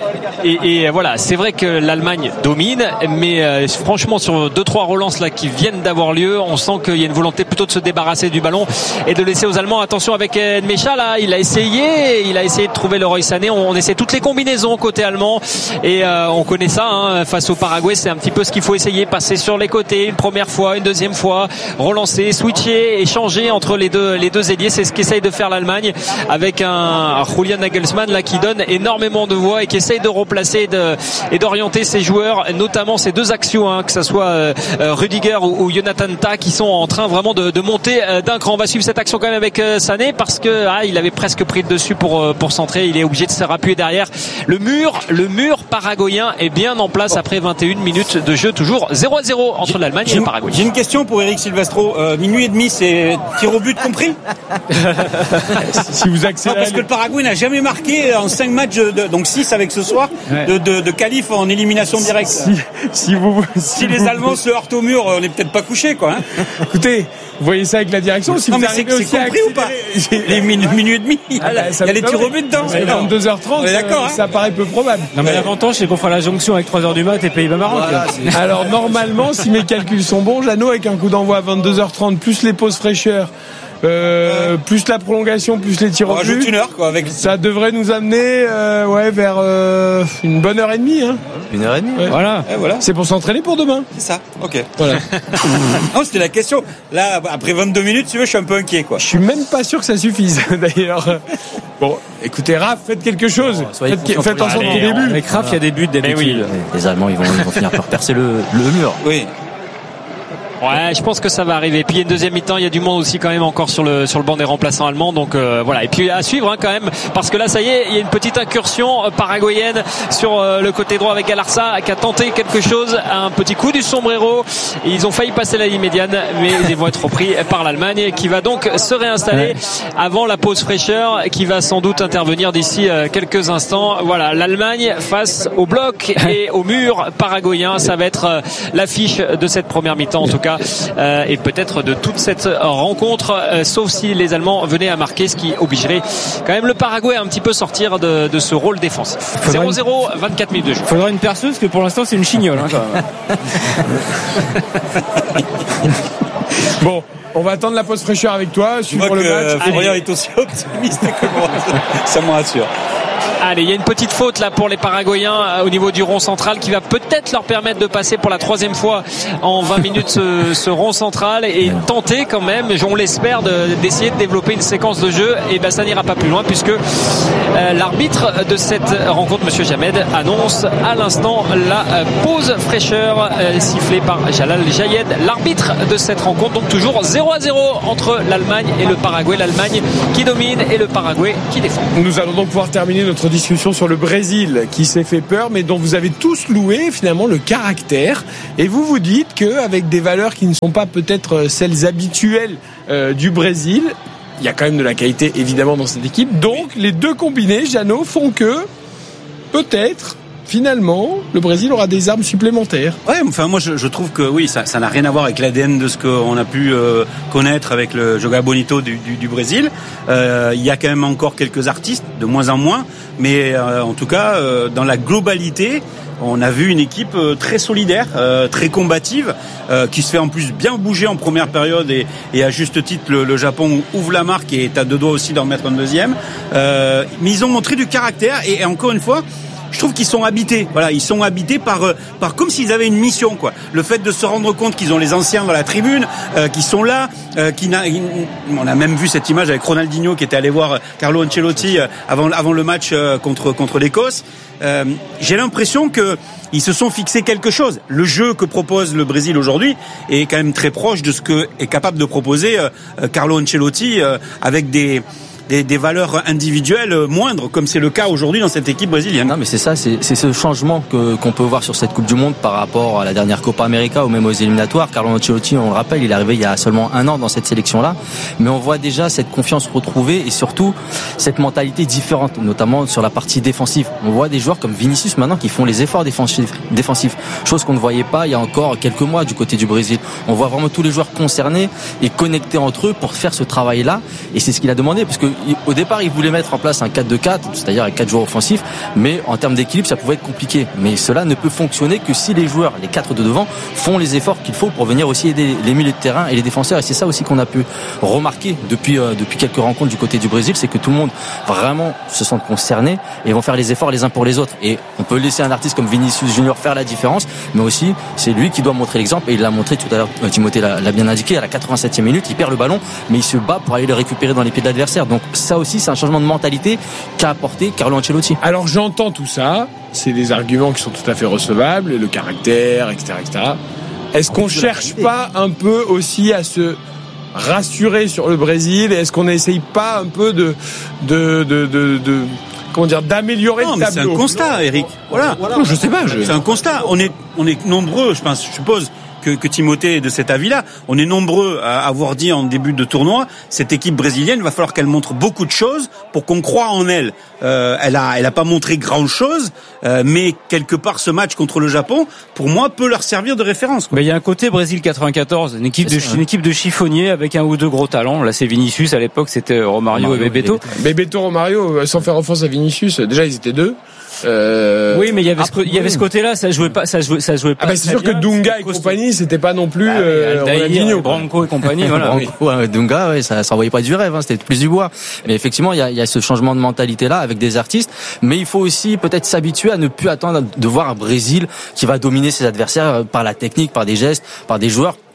Voilà, c'est vrai que l'Allemagne domine, mais franchement, sur 2-3 relances là qui viennent d'avoir lieu, on sent qu'il y a une volonté plutôt de se débarrasser du ballon et de laisser aux Allemands. Attention avec Nmecha là, il a essayé de trouver le Roy Sané. On essaie toutes les combinaisons côté allemand et on connaît ça face au Paraguay, c'est un petit peu ce qu'il faut essayer, passer sur les côtés une première fois, une deuxième fois, relancer, switcher, échanger entre les deux ailiers. C'est ce qu'essaye de faire l'Allemagne avec un Julian Nagelsmann là qui donne énormément de voix et qui essaye de replacer et d'orienter ses joueurs, notamment ces 2 actions, que ça soit Rudiger ou Jonathan Tah qui sont en train vraiment de monter d'un cran. On va suivre cette action quand même avec Sané parce que il avait presque pris le dessus pour centrer. Il est obligé de se rappuyer derrière. Le mur paraguayen est bien en place après 21 minutes de jeu, toujours 0-0 entre l'Allemagne et le Paraguay. J'ai une question pour Eric Silvestro. Minuit et demi, c'est tir au but compris? Si vous accélérez. Parce que le Paraguay n'a jamais marqué en 5 matchs, donc 6 avec ce soir, de qualif en élimination directe. Si les Allemands se heurtent au mur, on n'est peut-être pas couché, quoi. Écoutez, vous voyez ça avec la direction. Si vous arrivez aussi compris ou pas? Les minutes et demi. Il y a les tirs au but dedans. 22h30, ça paraît peu probable. Non, mais l'avantage, c'est qu'on fera la jonction avec 3h du mat et Pays-Bas-Maroc. Alors, normalement, si mes calculs sont bons, Jeannot, avec un coup d'envoi à 22h30, plus les pauses fraîcheurs, plus la prolongation, plus les tirs au but. Une heure, quoi, avec... Ça devrait nous amener, vers une bonne heure et demie, 1h30. Ouais. Voilà. C'est pour s'entraîner pour demain. C'est ça. Ok. Voilà. Non, c'était la question. Là, après 22 minutes, tu veux, je suis un peu inquiet, quoi. Je suis même pas sûr que ça suffise, d'ailleurs. Bon, écoutez, Raph, faites quelque chose. Faites en sorte qu'il y ait des buts. Avec Raph, il y a des buts d'habitude. Les Allemands, ils vont finir par percer le mur. Oui. Ouais, je pense que ça va arriver. Puis il y a une deuxième mi-temps, il y a du monde aussi quand même encore sur le banc des remplaçants allemands. Donc voilà. Et puis à suivre quand même, parce que là ça y est, il y a une petite incursion paraguayenne sur le côté droit avec Galarza qui a tenté quelque chose, un petit coup du sombrero. Et ils ont failli passer la ligne médiane, mais ils vont être repris par l'Allemagne qui va donc se réinstaller avant la pause fraîcheur qui va sans doute intervenir d'ici quelques instants. Voilà, l'Allemagne face au bloc et au mur paraguayen. Ça va être l'affiche de cette première mi-temps en tout cas. Et peut-être de toute cette rencontre, sauf si les Allemands venaient à marquer, ce qui obligerait quand même le Paraguay à un petit peu sortir de ce rôle défensif. 0-0, 24 minutes de jeu. Faudra une perceuse, que pour l'instant c'est une chignole. Bon, on va attendre la pause fraîcheur avec toi, suivre le match. Florian est aussi optimiste que moi, ça me rassure. Allez, il y a une petite faute là pour les Paraguayens au niveau du rond central qui va peut-être leur permettre de passer pour la troisième fois en 20 minutes ce rond central et tenter quand même, on l'espère, d'essayer de développer une séquence de jeu. Et ben ça n'ira pas plus loin puisque l'arbitre de cette rencontre, Monsieur Jamed, annonce à l'instant la pause fraîcheur sifflée par Jalal Jayed, l'arbitre de cette rencontre. Donc toujours 0-0 entre l'Allemagne et le Paraguay. L'Allemagne qui domine et le Paraguay qui défend. Nous allons donc pouvoir terminer notre discussion sur le Brésil qui s'est fait peur mais dont vous avez tous loué finalement le caractère, et vous dites qu'avec des valeurs qui ne sont pas peut-être celles habituelles du Brésil, il y a quand même de la qualité évidemment dans cette équipe, donc les deux combinés, Jeannot, font que peut-être finalement, le Brésil aura des armes supplémentaires. Ouais, enfin moi je trouve que oui, ça n'a rien à voir avec l'ADN de ce qu'on a pu connaître avec le Joga Bonito du Brésil. Il y a quand même encore quelques artistes, de moins en moins, mais en tout cas, dans la globalité, on a vu une équipe très solidaire, très combative, qui se fait en plus bien bouger en première période et à juste titre le Japon ouvre la marque et est à deux doigts aussi d'en mettre un deuxième. Mais ils ont montré du caractère et encore une fois, je trouve qu'ils sont habités. Voilà, ils sont habités par comme s'ils avaient une mission, quoi. Le fait de se rendre compte qu'ils ont les anciens dans la tribune, qui sont là, on a même vu cette image avec Ronaldinho qui était allé voir Carlo Ancelotti avant le match contre l'Écosse. J'ai l'impression que ils se sont fixés quelque chose. Le jeu que propose le Brésil aujourd'hui est quand même très proche de ce que est capable de proposer Carlo Ancelotti avec des valeurs individuelles moindres, comme c'est le cas aujourd'hui dans cette équipe brésilienne. Non, mais c'est ça, c'est ce changement qu'on peut voir sur cette Coupe du Monde par rapport à la dernière Copa América ou même aux éliminatoires. Carlo Ancelotti, on le rappelle, il est arrivé il y a seulement 1 an dans cette sélection-là, mais on voit déjà cette confiance retrouvée et surtout cette mentalité différente, notamment sur la partie défensive. On voit des joueurs comme Vinicius maintenant qui font les efforts défensifs, chose qu'on ne voyait pas il y a encore quelques mois du côté du Brésil. On voit vraiment tous les joueurs concernés et connectés entre eux pour faire ce travail-là, et c'est ce qu'il a demandé, parce que au départ, il voulait mettre en place un 4-2-4, c'est-à-dire avec 4 joueurs offensifs, mais en termes d'équilibre, ça pouvait être compliqué. Mais cela ne peut fonctionner que si les joueurs, les 4 de devant, font les efforts qu'il faut pour venir aussi aider les milieux de terrain et les défenseurs. Et c'est ça aussi qu'on a pu remarquer depuis quelques rencontres du côté du Brésil, c'est que tout le monde vraiment se sent concerné et vont faire les efforts les uns pour les autres. Et on peut laisser un artiste comme Vinicius Junior faire la différence, mais aussi c'est lui qui doit montrer l'exemple, et il l'a montré tout à l'heure. Timothée l'a bien indiqué, à la 87e minute, il perd le ballon, mais il se bat pour aller le récupérer dans les pieds de l'adversaire. Donc ça aussi, c'est un changement de mentalité qu'a apporté Carlo Ancelotti. Alors j'entends tout ça, c'est des arguments qui sont tout à fait recevables, le caractère, etc. Est-ce qu'on cherche pas un peu aussi à se rassurer sur le Brésil? Est-ce qu'on n'essaye pas un peu comment dire, d'améliorer le tableau? C'est un constat, Eric. Voilà. Non, je sais pas. C'est un constat. On est nombreux, je suppose que Timothée est de cet avis-là. On est nombreux à avoir dit en début de tournoi, cette équipe brésilienne, il va falloir qu'elle montre beaucoup de choses pour qu'on croie en elle. Elle a pas montré grand-chose, mais quelque part ce match contre le Japon, pour moi, peut leur servir de référence, quoi. Mais il y a un côté Brésil 94, une équipe de chiffonniers avec un ou deux gros talents. Là, c'est Vinicius, à l'époque, c'était Romario et Bebeto. Bebeto, Romario, sans faire offense à Vinicius, déjà ils étaient deux. Oui, mais il y avait ce côté-là, ça jouait pas. Ah bah c'est sûr que Dunga et compagnie, c'était pas non plus Ronaldinho, Branco et compagnie. Voilà. Branco, Dunga, ouais, ça envoyait pas du rêve, hein, c'était plus du bois. Mais effectivement, il y a ce changement de mentalité là avec des artistes, mais il faut aussi peut-être s'habituer à ne plus attendre de voir un Brésil qui va dominer ses adversaires par la technique, par des gestes, par des joueurs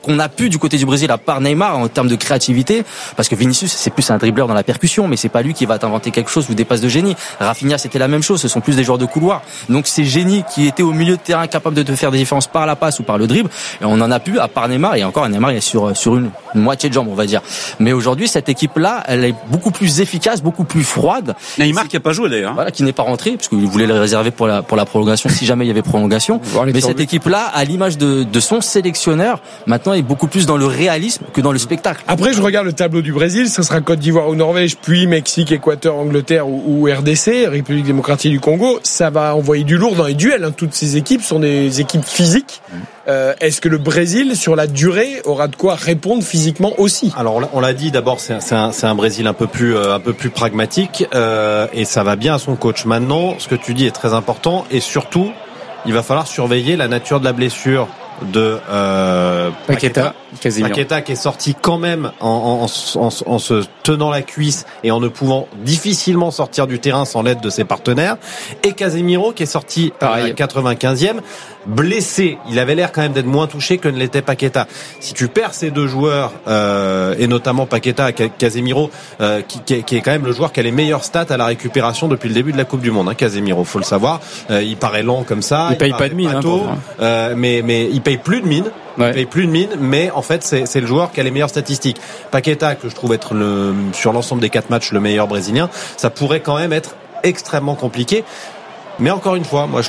qu'on a pu du côté du Brésil, à part Neymar, en termes de créativité, parce que Vinicius, c'est plus un dribbleur dans la percussion, mais c'est pas lui qui va t'inventer quelque chose ou des passes de génie. Rafinha, c'était la même chose, ce sont plus des joueurs de couloir. Donc ces génies qui étaient au milieu de terrain capables de te faire des différences par la passe ou par le dribble, et on en a pu, à part Neymar, et encore Neymar il est sur une moitié de jambe, on va dire. Mais aujourd'hui, cette équipe-là, elle est beaucoup plus efficace, beaucoup plus froide. Neymar qui a pas joué d'ailleurs. Voilà, qui n'est pas rentré, parce qu'il voulait le réserver pour la prolongation, si jamais il y avait prolongation. Mais cette équipe-là, à l'image de son sélectionneur, maintenant est beaucoup plus dans le réalisme que dans le spectacle. Après, je regarde le tableau du Brésil, ça sera Côte d'Ivoire ou Norvège, puis Mexique, Équateur, Angleterre ou RDC, République démocratique du Congo. Ça va envoyer du lourd dans les duels, hein. Toutes ces équipes sont des équipes physiques. Est-ce que le Brésil, sur la durée, aura de quoi répondre physiquement aussi? Alors, on l'a dit, d'abord, c'est un Brésil un peu plus pragmatique, et ça va bien à son coach. Maintenant, ce que tu dis est très important, et surtout, il va falloir surveiller la nature de la blessure de Paqueta qui est sorti quand même en se tenant la cuisse et en ne pouvant difficilement sortir du terrain sans l'aide de ses partenaires, et Casemiro qui est sorti à la 95e blessé. Il avait l'air quand même d'être moins touché que ne l'était Paqueta. Si tu perds ces deux joueurs, et notamment Paqueta, Casemiro, qui est quand même le joueur qui a les meilleures stats à la récupération depuis le début de la Coupe du Monde, hein, Casemiro, faut le savoir. Il paraît lent comme ça. Il paye pas de mine, mais il paye plus de mine. Ouais. Il paye plus de mine, mais en fait c'est le joueur qui a les meilleures statistiques. Paqueta, que je trouve être sur l'ensemble des 4 matchs le meilleur brésilien, ça pourrait quand même être extrêmement compliqué. Mais encore une fois, moi,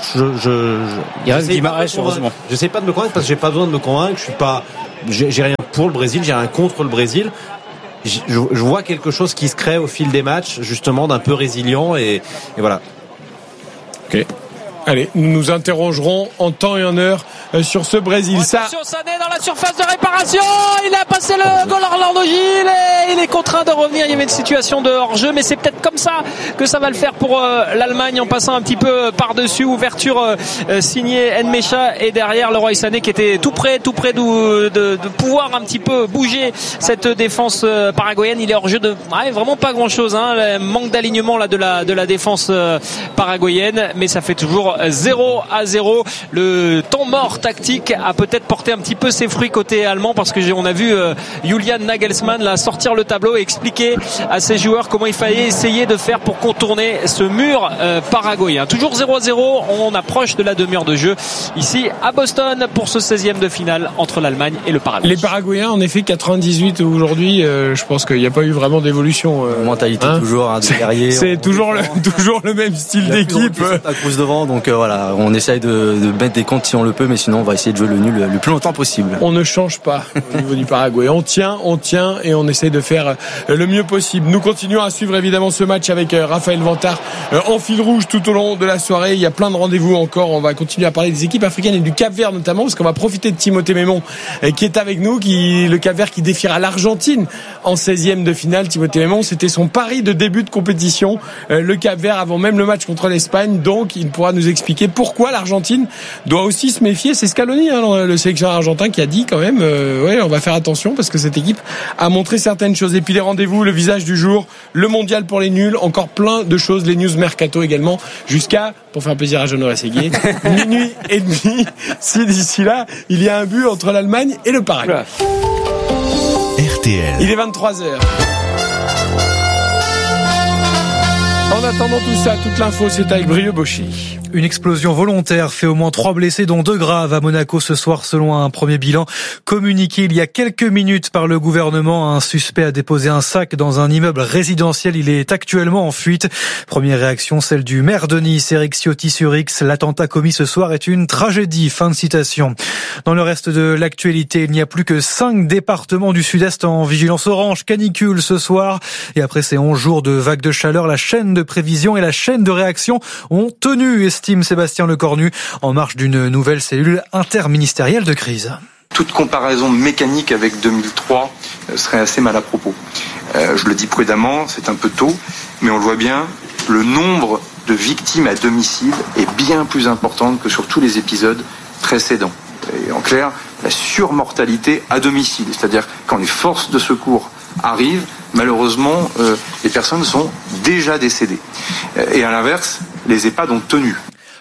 il reste Guimarães, heureusement. J'essaie pas de me convaincre parce que j'ai pas besoin de me convaincre. J'ai rien pour le Brésil, j'ai rien contre le Brésil. Je vois quelque chose qui se crée au fil des matchs, justement, d'un peu résilient et voilà. Ok. Allez, nous nous interrogerons en temps et en heure sur ce Brésil. Attention, Sané dans la surface de réparation. Il a passé le goal Orlando Gil et il est contraint de revenir. Il y avait une situation de hors-jeu, mais c'est peut-être comme ça que ça va le faire pour l'Allemagne en passant un petit peu par-dessus. Ouverture signée Nmecha et derrière Leroy Sané qui était tout près de pouvoir un petit peu bouger cette défense paraguayenne. Il est hors-jeu de vraiment pas grand-chose, hein. Le manque d'alignement là de la défense paraguayenne, mais ça fait toujours 0-0. Le temps mort tactique a peut-être porté un petit peu ses fruits côté allemand parce que on a vu Julian Nagelsmann là sortir le tableau et expliquer à ses joueurs comment il fallait essayer de faire pour contourner ce mur paraguayen. Toujours 0-0, on approche de la demi-heure de jeu ici à Boston pour ce 16e de finale entre l'Allemagne et le Paraguay. Les Paraguayens en effet 98 aujourd'hui, je pense qu'il n'y a pas eu vraiment d'évolution. Mentalité toujours de guerrier. C'est toujours le même style d'équipe. À cause devant, donc voilà, on essaye de mettre des comptes si on le peut, mais sinon on va essayer de jouer le nul le plus longtemps possible. On ne change pas au niveau du Paraguay. On tient et on essaye de faire le mieux possible. Nous continuons à suivre évidemment ce match avec Raphaël Vantard en fil rouge tout au long de la soirée. Il y a plein de rendez-vous encore. On va continuer à parler des équipes africaines et du Cap-Vert notamment, parce qu'on va profiter de Timothée Mémon qui est avec nous, le Cap-Vert qui défiera l'Argentine en 16e de finale. Timothée Mémon, c'était son pari de début de compétition. Le Cap-Vert avant même le match contre l'Espagne, donc il pourra nous expliquer pourquoi l'Argentine doit aussi se méfier. C'est Scaloni, hein, le sélectionneur argentin, qui a dit quand même on va faire attention parce que cette équipe a montré certaines choses. Et puis les rendez-vous, le visage du jour, le mondial pour les nuls, encore plein de choses, les news mercato également, jusqu'à, pour faire plaisir à Jean-Noël Séguier, minuit et demi, si d'ici là il y a un but entre l'Allemagne et le Paraguay. RTL. Il est 23h. En attendant tout ça, toute l'info, c'est avec Brieux Bauchy. Une explosion volontaire fait au moins 3 blessés, dont 2 graves à Monaco ce soir, selon un premier bilan communiqué il y a quelques minutes par le gouvernement. Un suspect a déposé un sac dans un immeuble résidentiel. Il est actuellement en fuite. Première réaction, celle du maire de Nice, Éric Ciotti sur X. L'attentat commis ce soir est une tragédie. Fin de citation. Dans le reste de l'actualité, il n'y a plus que 5 départements du Sud-Est en vigilance orange canicule ce soir. Et après ces 11 jours de vagues de chaleur, la chaîne de prévision et la chaîne de réaction ont tenu, estime Sébastien Lecornu, en marge d'une nouvelle cellule interministérielle de crise. Toute comparaison mécanique avec 2003 serait assez mal à propos. Je le dis prudemment, c'est un peu tôt, mais on le voit bien, le nombre de victimes à domicile est bien plus important que sur tous les épisodes précédents. Et en clair, la surmortalité à domicile, c'est-à-dire quand les forces de secours arrivent, malheureusement, les personnes sont déjà décédées. Et à l'inverse, les EHPAD ont tenu.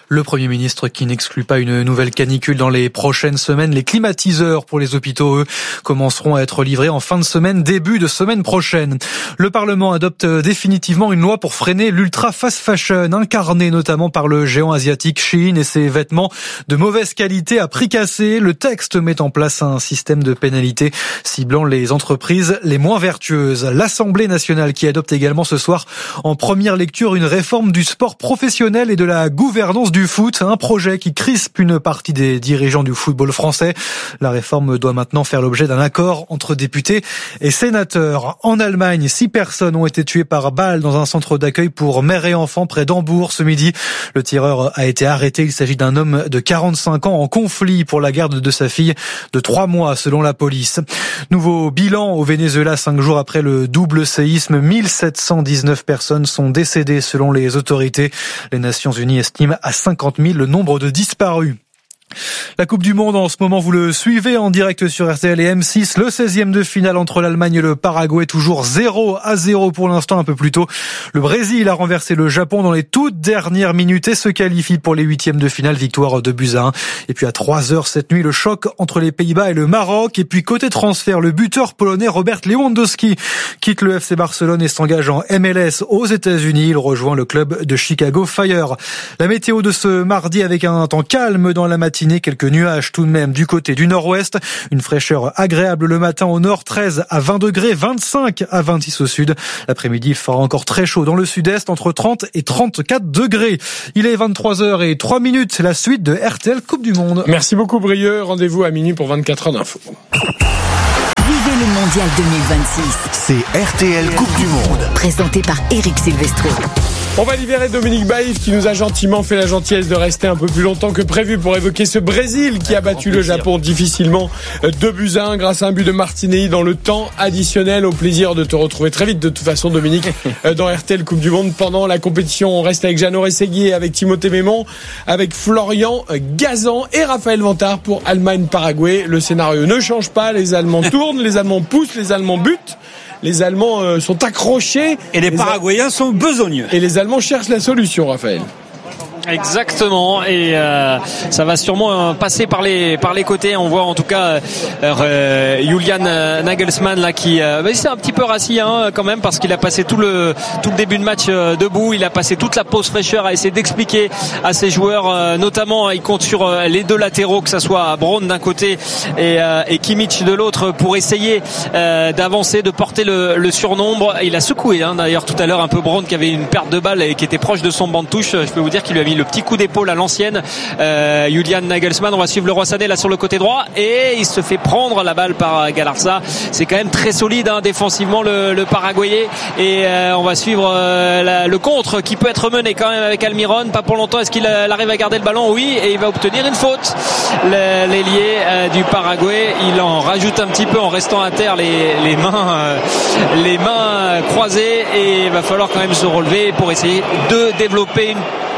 Le Premier ministre qui n'exclut pas une nouvelle canicule dans les prochaines semaines. Les climatiseurs pour les hôpitaux, eux, commenceront à être livrés en fin de semaine, début de semaine prochaine. Le Parlement adopte définitivement une loi pour freiner l'ultra fast fashion, incarnée notamment par le géant asiatique Shein et ses vêtements de mauvaise qualité à prix cassé. Le texte met en place un système de pénalités ciblant les entreprises les moins vertueuses. L'Assemblée nationale qui adopte également ce soir en première lecture une réforme du sport professionnel et de la gouvernance du foot, un projet qui crispe une partie des dirigeants du football français. La réforme doit maintenant faire l'objet d'un accord entre députés et sénateurs. En Allemagne, 6 personnes ont été tuées par balle dans un centre d'accueil pour mères et enfants près d'Hambourg ce midi. Le tireur a été arrêté. Il s'agit d'un homme de 45 ans en conflit pour la garde de sa fille de 3 mois selon la police. Nouveau bilan au Venezuela 5 jours après le double séisme. 1719 personnes sont décédées selon les autorités. Les Nations Unies estiment à 50 000 le nombre de disparus. La Coupe du Monde en ce moment, vous le suivez en direct sur RTL et M6. Le 16e de finale entre l'Allemagne et le Paraguay, toujours 0-0 pour l'instant. Un peu plus tôt, le Brésil a renversé le Japon dans les toutes dernières minutes et se qualifie pour les 8e de finale, victoire 2-1. Et puis à 3h cette nuit, le choc entre les Pays-Bas et le Maroc. Et puis côté transfert, le buteur polonais Robert Lewandowski quitte le FC Barcelone et s'engage en MLS aux États-Unis. Il rejoint le club de Chicago Fire. La météo de ce mardi avec un temps calme dans la matinée. Quelques nuages tout de même du côté du nord-ouest. Une fraîcheur agréable le matin au nord, 13 à 20 degrés, 25 à 26 au sud. L'après-midi, il fera encore très chaud dans le sud-est, entre 30 et 34 degrés. Il est 23h03, la suite de RTL Coupe du Monde. Merci beaucoup Brieux, rendez-vous à minuit pour 24 heures d'infos. Vivez le Mondial 2026. C'est RTL Coupe du Monde. Présenté par Eric Silvestro. On va libérer Dominique Baïf qui nous a gentiment fait la gentillesse de rester un peu plus longtemps que prévu pour évoquer ce Brésil qui a battu le Japon difficilement 2-1 grâce à un but de Martinelli dans le temps additionnel. Au plaisir de te retrouver très vite de toute façon Dominique dans RTL Coupe du Monde pendant la compétition. On reste avec Jeannot Rességuier, avec Timothée Mémon, avec Florian Gazan et Raphaël Vantard pour Allemagne-Paraguay. Le scénario ne change pas, les Allemands tournent, les Allemands poussent, les Allemands butent. Les Allemands sont accrochés. Et les Paraguayens sont besogneux. Et les Allemands cherchent la solution, Raphaël. Exactement, et ça va sûrement passer par les côtés. On voit en tout cas Julian Nagelsmann là qui s'est un petit peu rassis quand même parce qu'il a passé tout le début de match debout. Il a passé toute la pause fraîcheur à essayer d'expliquer à ses joueurs, notamment il compte sur les deux latéraux, que ça soit Braun d'un côté et Kimmich de l'autre, pour essayer d'avancer, de porter le surnombre. Il a secoué d'ailleurs tout à l'heure un peu Braun qui avait une perte de balle et qui était proche de son banc de touche. Je peux vous dire qu'il lui a mis le petit coup d'épaule à l'ancienne. Julian Nagelsmann, on va suivre le Roi Sané là sur le côté droit et il se fait prendre la balle par Galarza. C'est quand même très solide défensivement le Paraguayé, et on va suivre le contre qui peut être mené quand même avec Almiron. Pas pour longtemps. Est-ce qu'il arrive à garder le ballon? Oui, et il va obtenir une faute. L'ailier du Paraguay, il en rajoute un petit peu en restant à terre, les mains croisées, et il va falloir quand même se relever pour essayer de développer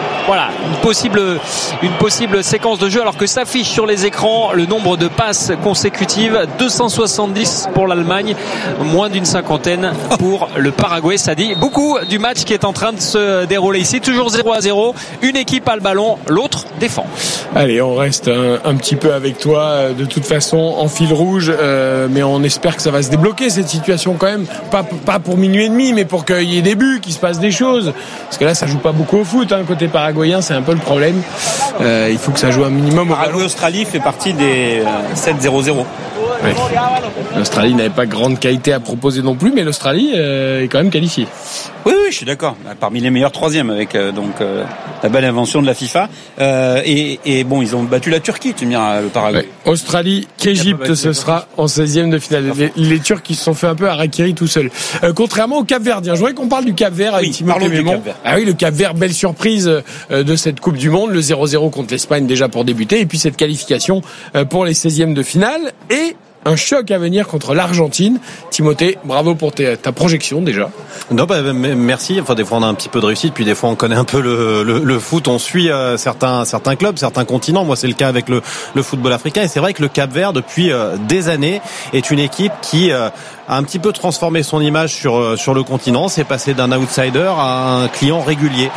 une possible séquence de jeu, alors que s'affiche sur les écrans le nombre de passes consécutives, 270 pour l'Allemagne, moins d'une cinquantaine pour le Paraguay. Ça dit beaucoup du match qui est en train de se dérouler ici. Toujours 0-0, une équipe a le ballon, l'autre défend. Allez, on reste un petit peu avec toi de toute façon en fil rouge, mais on espère que ça va se débloquer cette situation quand même, pas pour minuit et demi, mais pour qu'il y ait des buts, qu'il se passe des choses, parce que là ça joue pas beaucoup au foot côté Paraguay. C'est un peu le problème. Il faut que ça joue un minimum. Paraguay-Australie fait partie des 7-0-0. Ouais. L'Australie n'avait pas grande qualité à proposer non plus, mais l'Australie est quand même qualifiée. Oui, je suis d'accord. Parmi les meilleurs troisièmes avec la belle invention de la FIFA. Et bon, ils ont battu la Turquie, tu me diras, le Paraguay. Ouais. Australie, qu'Égypte, ce sera en 16e de finale. Les Turcs qui se sont fait un peu harakiri tout seuls. Contrairement au Cap-Verdien. Je voudrais qu'on parle du Cap-Vert avec Timothée Mémon. Ah oui, le Cap-Vert, belle surprise de cette Coupe du Monde. Le 0-0 contre l'Espagne déjà pour débuter. Et puis cette qualification pour les 16e de finale. Et un choc à venir contre l'Argentine. Timothée, bravo pour ta projection déjà. Non, merci. Enfin, des fois on a un petit peu de réussite, puis des fois on connaît un peu le foot. On suit certains clubs, certains continents. Moi, c'est le cas avec le football africain. Et c'est vrai que le Cap-Vert, depuis des années, est une équipe qui a un petit peu transformé son image sur le continent. C'est passé d'un outsider à un client régulier.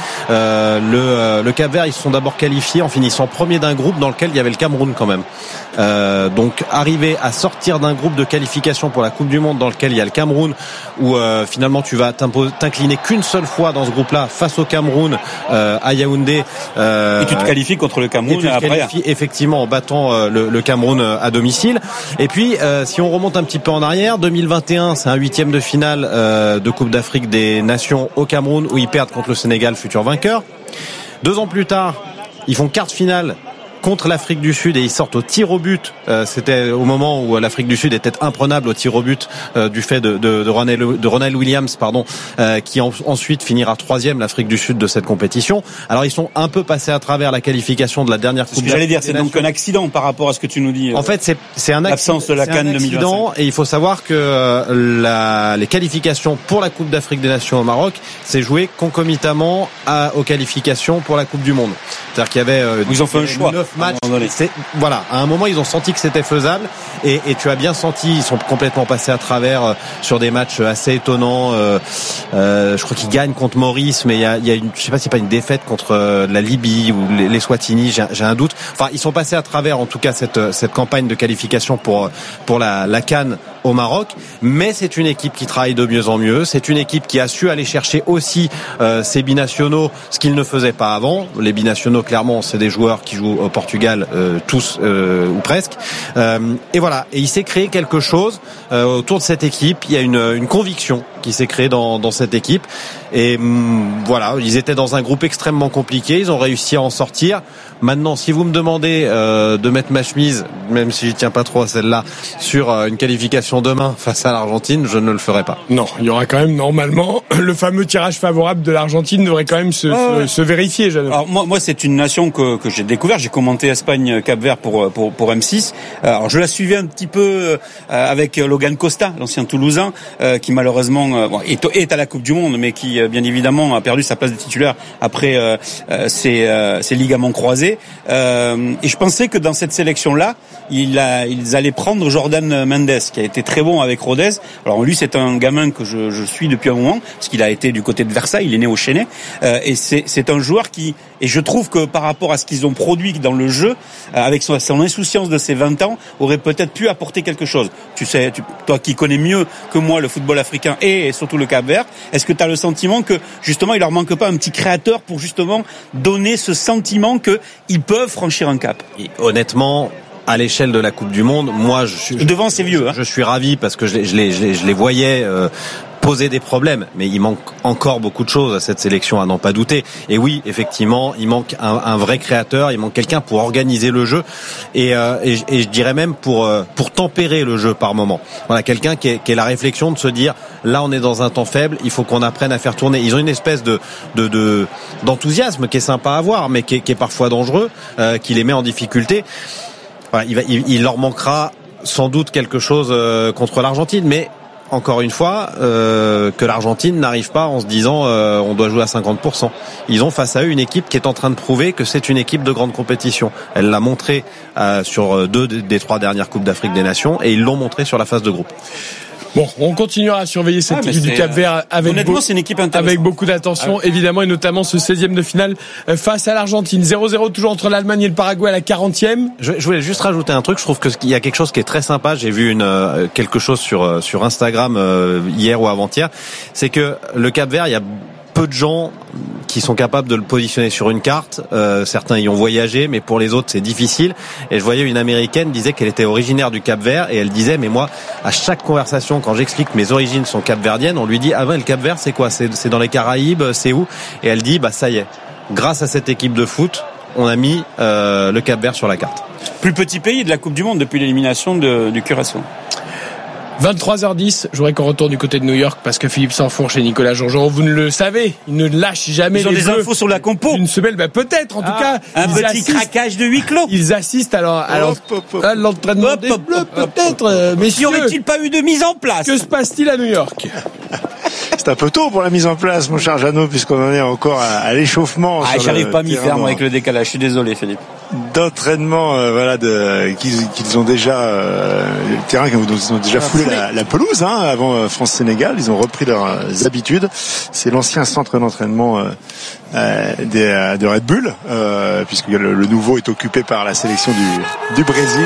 Le Cap-Vert, ils se sont d'abord qualifiés en finissant premier d'un groupe dans lequel il y avait le Cameroun quand même. Donc arriver à sortir d'un groupe de qualification pour la Coupe du Monde dans lequel il y a le Cameroun, où finalement tu vas t'incliner qu'une seule fois dans ce groupe-là face au Cameroun à Yaoundé. Et tu te qualifies contre le Cameroun. Et tu te qualifies effectivement en battant le Cameroun à domicile. Et puis si on remonte un petit peu en arrière, 2021, c'est un 8e de finale de Coupe d'Afrique des Nations au Cameroun où ils perdent contre le Sénégal, futur vainqueur. 2 ans plus tard, ils font quart de finale contre l'Afrique du Sud et ils sortent au tir au but. C'était au moment où l'Afrique du Sud était imprenable au tir au but du fait de Ronald Williams, qui ensuite finira 3e l'Afrique du Sud de cette compétition. Alors ils sont un peu passés à travers la qualification de la dernière Coupe d'Afrique. J'allais dire, c'est donc un accident par rapport à ce que tu nous dis. En fait, c'est un l'absence de la CAN 2025. Et il faut savoir que les qualifications pour la Coupe d'Afrique des Nations au Maroc, c'est joué concomitamment aux qualifications pour la Coupe du Monde. C'est-à-dire qu'il y avait ils ont fait un choix. 9 matchs. Voilà, à un moment ils ont senti que c'était faisable et tu as bien senti, ils sont complètement passés à travers sur des matchs assez étonnants. Je crois qu'ils gagnent contre Maurice, mais il y a une, je sais pas si c'est pas une défaite contre la Libye ou les Swatini, j'ai un doute. Enfin, ils sont passés à travers en tout cas cette campagne de qualification pour la CAN au Maroc, mais c'est une équipe qui travaille de mieux en mieux, c'est une équipe qui a su aller chercher aussi ses binationaux, ce qu'ils ne faisaient pas avant. Les binationaux, clairement, c'est des joueurs qui jouent au Portugal, tous ou presque, et voilà, et il s'est créé quelque chose autour de cette équipe. Il y a une conviction qui s'est créée dans cette équipe, et voilà, ils étaient dans un groupe extrêmement compliqué, ils ont réussi à en sortir. Maintenant, si vous me demandez de mettre ma chemise, même si j'y tiens pas trop à celle-là, sur une qualification demain face à l'Argentine, je ne le ferai pas. Non, il y aura quand même normalement le fameux tirage favorable de l'Argentine devrait quand même se vérifier. Alors moi c'est une nation que j'ai découvert. J'ai commenté Espagne-Cap-Vert pour M6. Alors je la suivais un petit peu avec Logan Costa, l'ancien Toulousain, qui malheureusement est à la Coupe du Monde, mais qui bien évidemment a perdu sa place de titulaire après ses ligaments croisés. Et je pensais que dans cette sélection-là, ils allaient prendre Jordan Mendes, qui a été très bon avec Rodez. Alors lui, c'est un gamin que je suis depuis un moment, parce qu'il a été du côté de Versailles, il est né au Chesnay, et c'est un joueur qui, et je trouve que par rapport à ce qu'ils ont produit dans le jeu, avec son insouciance de ses 20 ans, aurait peut-être pu apporter quelque chose. Tu sais, toi qui connais mieux que moi le football africain et surtout le Cap-Vert, est-ce que tu as le sentiment que justement il leur manque pas un petit créateur pour justement donner ce sentiment qu'ils peuvent franchir un cap? Et honnêtement, à l'échelle de la Coupe du Monde, moi devant ces vieux, je suis ravi parce que je les voyais poser des problèmes, mais il manque encore beaucoup de choses à cette sélection, à n'en pas douter. Et oui, effectivement, il manque un vrai créateur, il manque quelqu'un pour organiser le jeu et je dirais même pour tempérer le jeu par moment. Voilà, quelqu'un qui ait la réflexion de se dire là on est dans un temps faible, il faut qu'on apprenne à faire tourner. Ils ont une espèce d'enthousiasme qui est sympa à voir, mais qui est parfois dangereux, qui les met en difficulté. Voilà, il leur manquera sans doute quelque chose contre l'Argentine, mais encore une fois, que l'Argentine n'arrive pas en se disant on doit jouer à 50%. Ils ont face à eux une équipe qui est en train de prouver que c'est une équipe de grande compétition. Elle l'a montré sur 2 des 3 dernières Coupes d'Afrique des Nations et ils l'ont montré sur la phase de groupe. Bon, on continuera à surveiller cette équipe du Cap-Vert c'est une équipe avec beaucoup d'attention, évidemment, et notamment ce 16e de finale face à l'Argentine. 0-0 toujours entre l'Allemagne et le Paraguay à la 40e. Je voulais juste rajouter un truc. Je trouve qu'il y a quelque chose qui est très sympa. J'ai vu quelque chose sur Instagram hier ou avant-hier. C'est que le Cap-Vert, il y a peu de gens qui sont capables de le positionner sur une carte. Certains y ont voyagé, mais pour les autres c'est difficile. Et je voyais une Américaine disait qu'elle était originaire du Cap-Vert et elle disait mais moi à chaque conversation quand j'explique que mes origines sont capverdiennes, on lui dit ah ben le Cap-Vert c'est quoi, c'est dans les Caraïbes, c'est où? Et elle dit bah ça y est, grâce à cette équipe de foot on a mis le Cap-Vert sur la carte. Plus petit pays de la Coupe du Monde depuis l'élimination du Curaçao. 23h10, je voudrais qu'on retourne du côté de New York parce que Philippe Sansfourche et Nicolas Jean-Jean, vous ne le savez, ils ne lâchent jamais. Ils ont des infos sur la compo. Une semaine, peut-être, en tout cas. Un petit craquage de huis clos. Ils assistent à l'entraînement des Bleus, peut-être. Mais n'y aurait-il pas eu de mise en place? Que se passe-t-il à New York? C'est un peu tôt pour la mise en place, mon cher Jeannot, puisqu'on en est encore à l'échauffement. J'arrive pas à m'y faire, moi, avec le décalage. Je suis désolé, Philippe. D'entraînement, qu'ils ont déjà, le terrain qu'ils ont déjà foulé la pelouse, avant France-Sénégal. Ils ont repris leurs habitudes. C'est l'ancien centre d'entraînement de Red Bull, puisque le nouveau est occupé par la sélection du Brésil.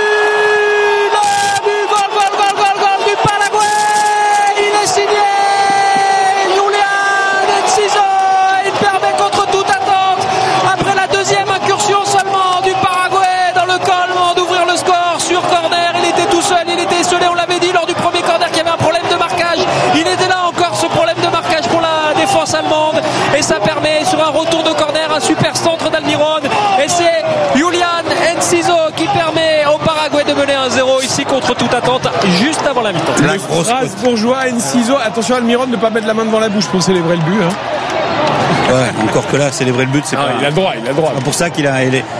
Allemande, et ça permet sur un retour de corner un super centre d'Almiron, et c'est Julian Enciso qui permet au Paraguay de mener 1-0 ici contre toute attente juste avant la mi-temps. Le Strasbourgeois Enciso, attention Almiron ne pas mettre la main devant la bouche pour célébrer le but. Ouais, encore que là célébrer le but c'est pas. Il a le droit. C'est pour ça qu'il a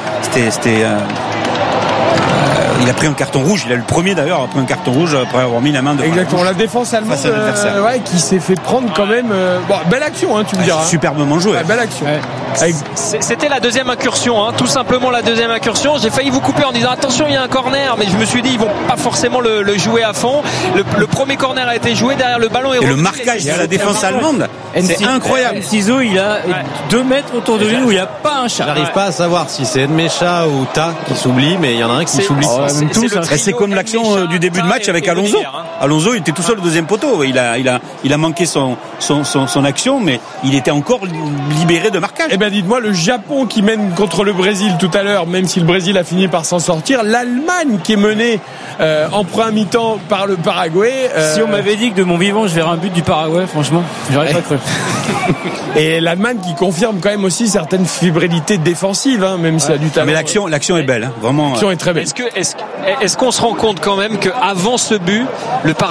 il a pris un carton rouge, il a le premier d'ailleurs après un carton rouge après avoir mis la main devant. Exactement, la défense allemande qui s'est fait prendre quand même belle action tu me diras. Superbement joué. Belle action. Ouais. C'était la deuxième incursion, tout simplement la deuxième incursion. J'ai failli vous couper en disant attention, il y a un corner, mais je me suis dit ils vont pas forcément le jouer à fond. Le premier corner a été joué, derrière le ballon est revenu. Et le marquage de la défense allemande, c'est incroyable. Enciso, il a 2 mètres autour de lui où il n'y a pas un chat. J'arrive pas à savoir si c'est Edmecha ou Ta qui s'oublie, mais il y en a un qui s'oublie. C'est comme l'action du début de match avec Alonso. Alonso, il était tout seul au deuxième poteau. Il a manqué son action, mais il était encore libéré de marquage. Eh ben, dites-moi, le Japon qui mène contre le Brésil tout à l'heure, même si le Brésil a fini par s'en sortir, l'Allemagne qui est menée en première mi-temps par le Paraguay. Si on m'avait dit que de mon vivant je verrais un but du Paraguay, franchement, j'aurais pas cru. Et l'Allemagne qui confirme quand même aussi certaines fébrilités défensives, même s'il y a du talent. Mais l'action est belle, vraiment. L'action est très belle. Est-ce qu'on se rend compte quand même qu'avant ce but, le Paraguay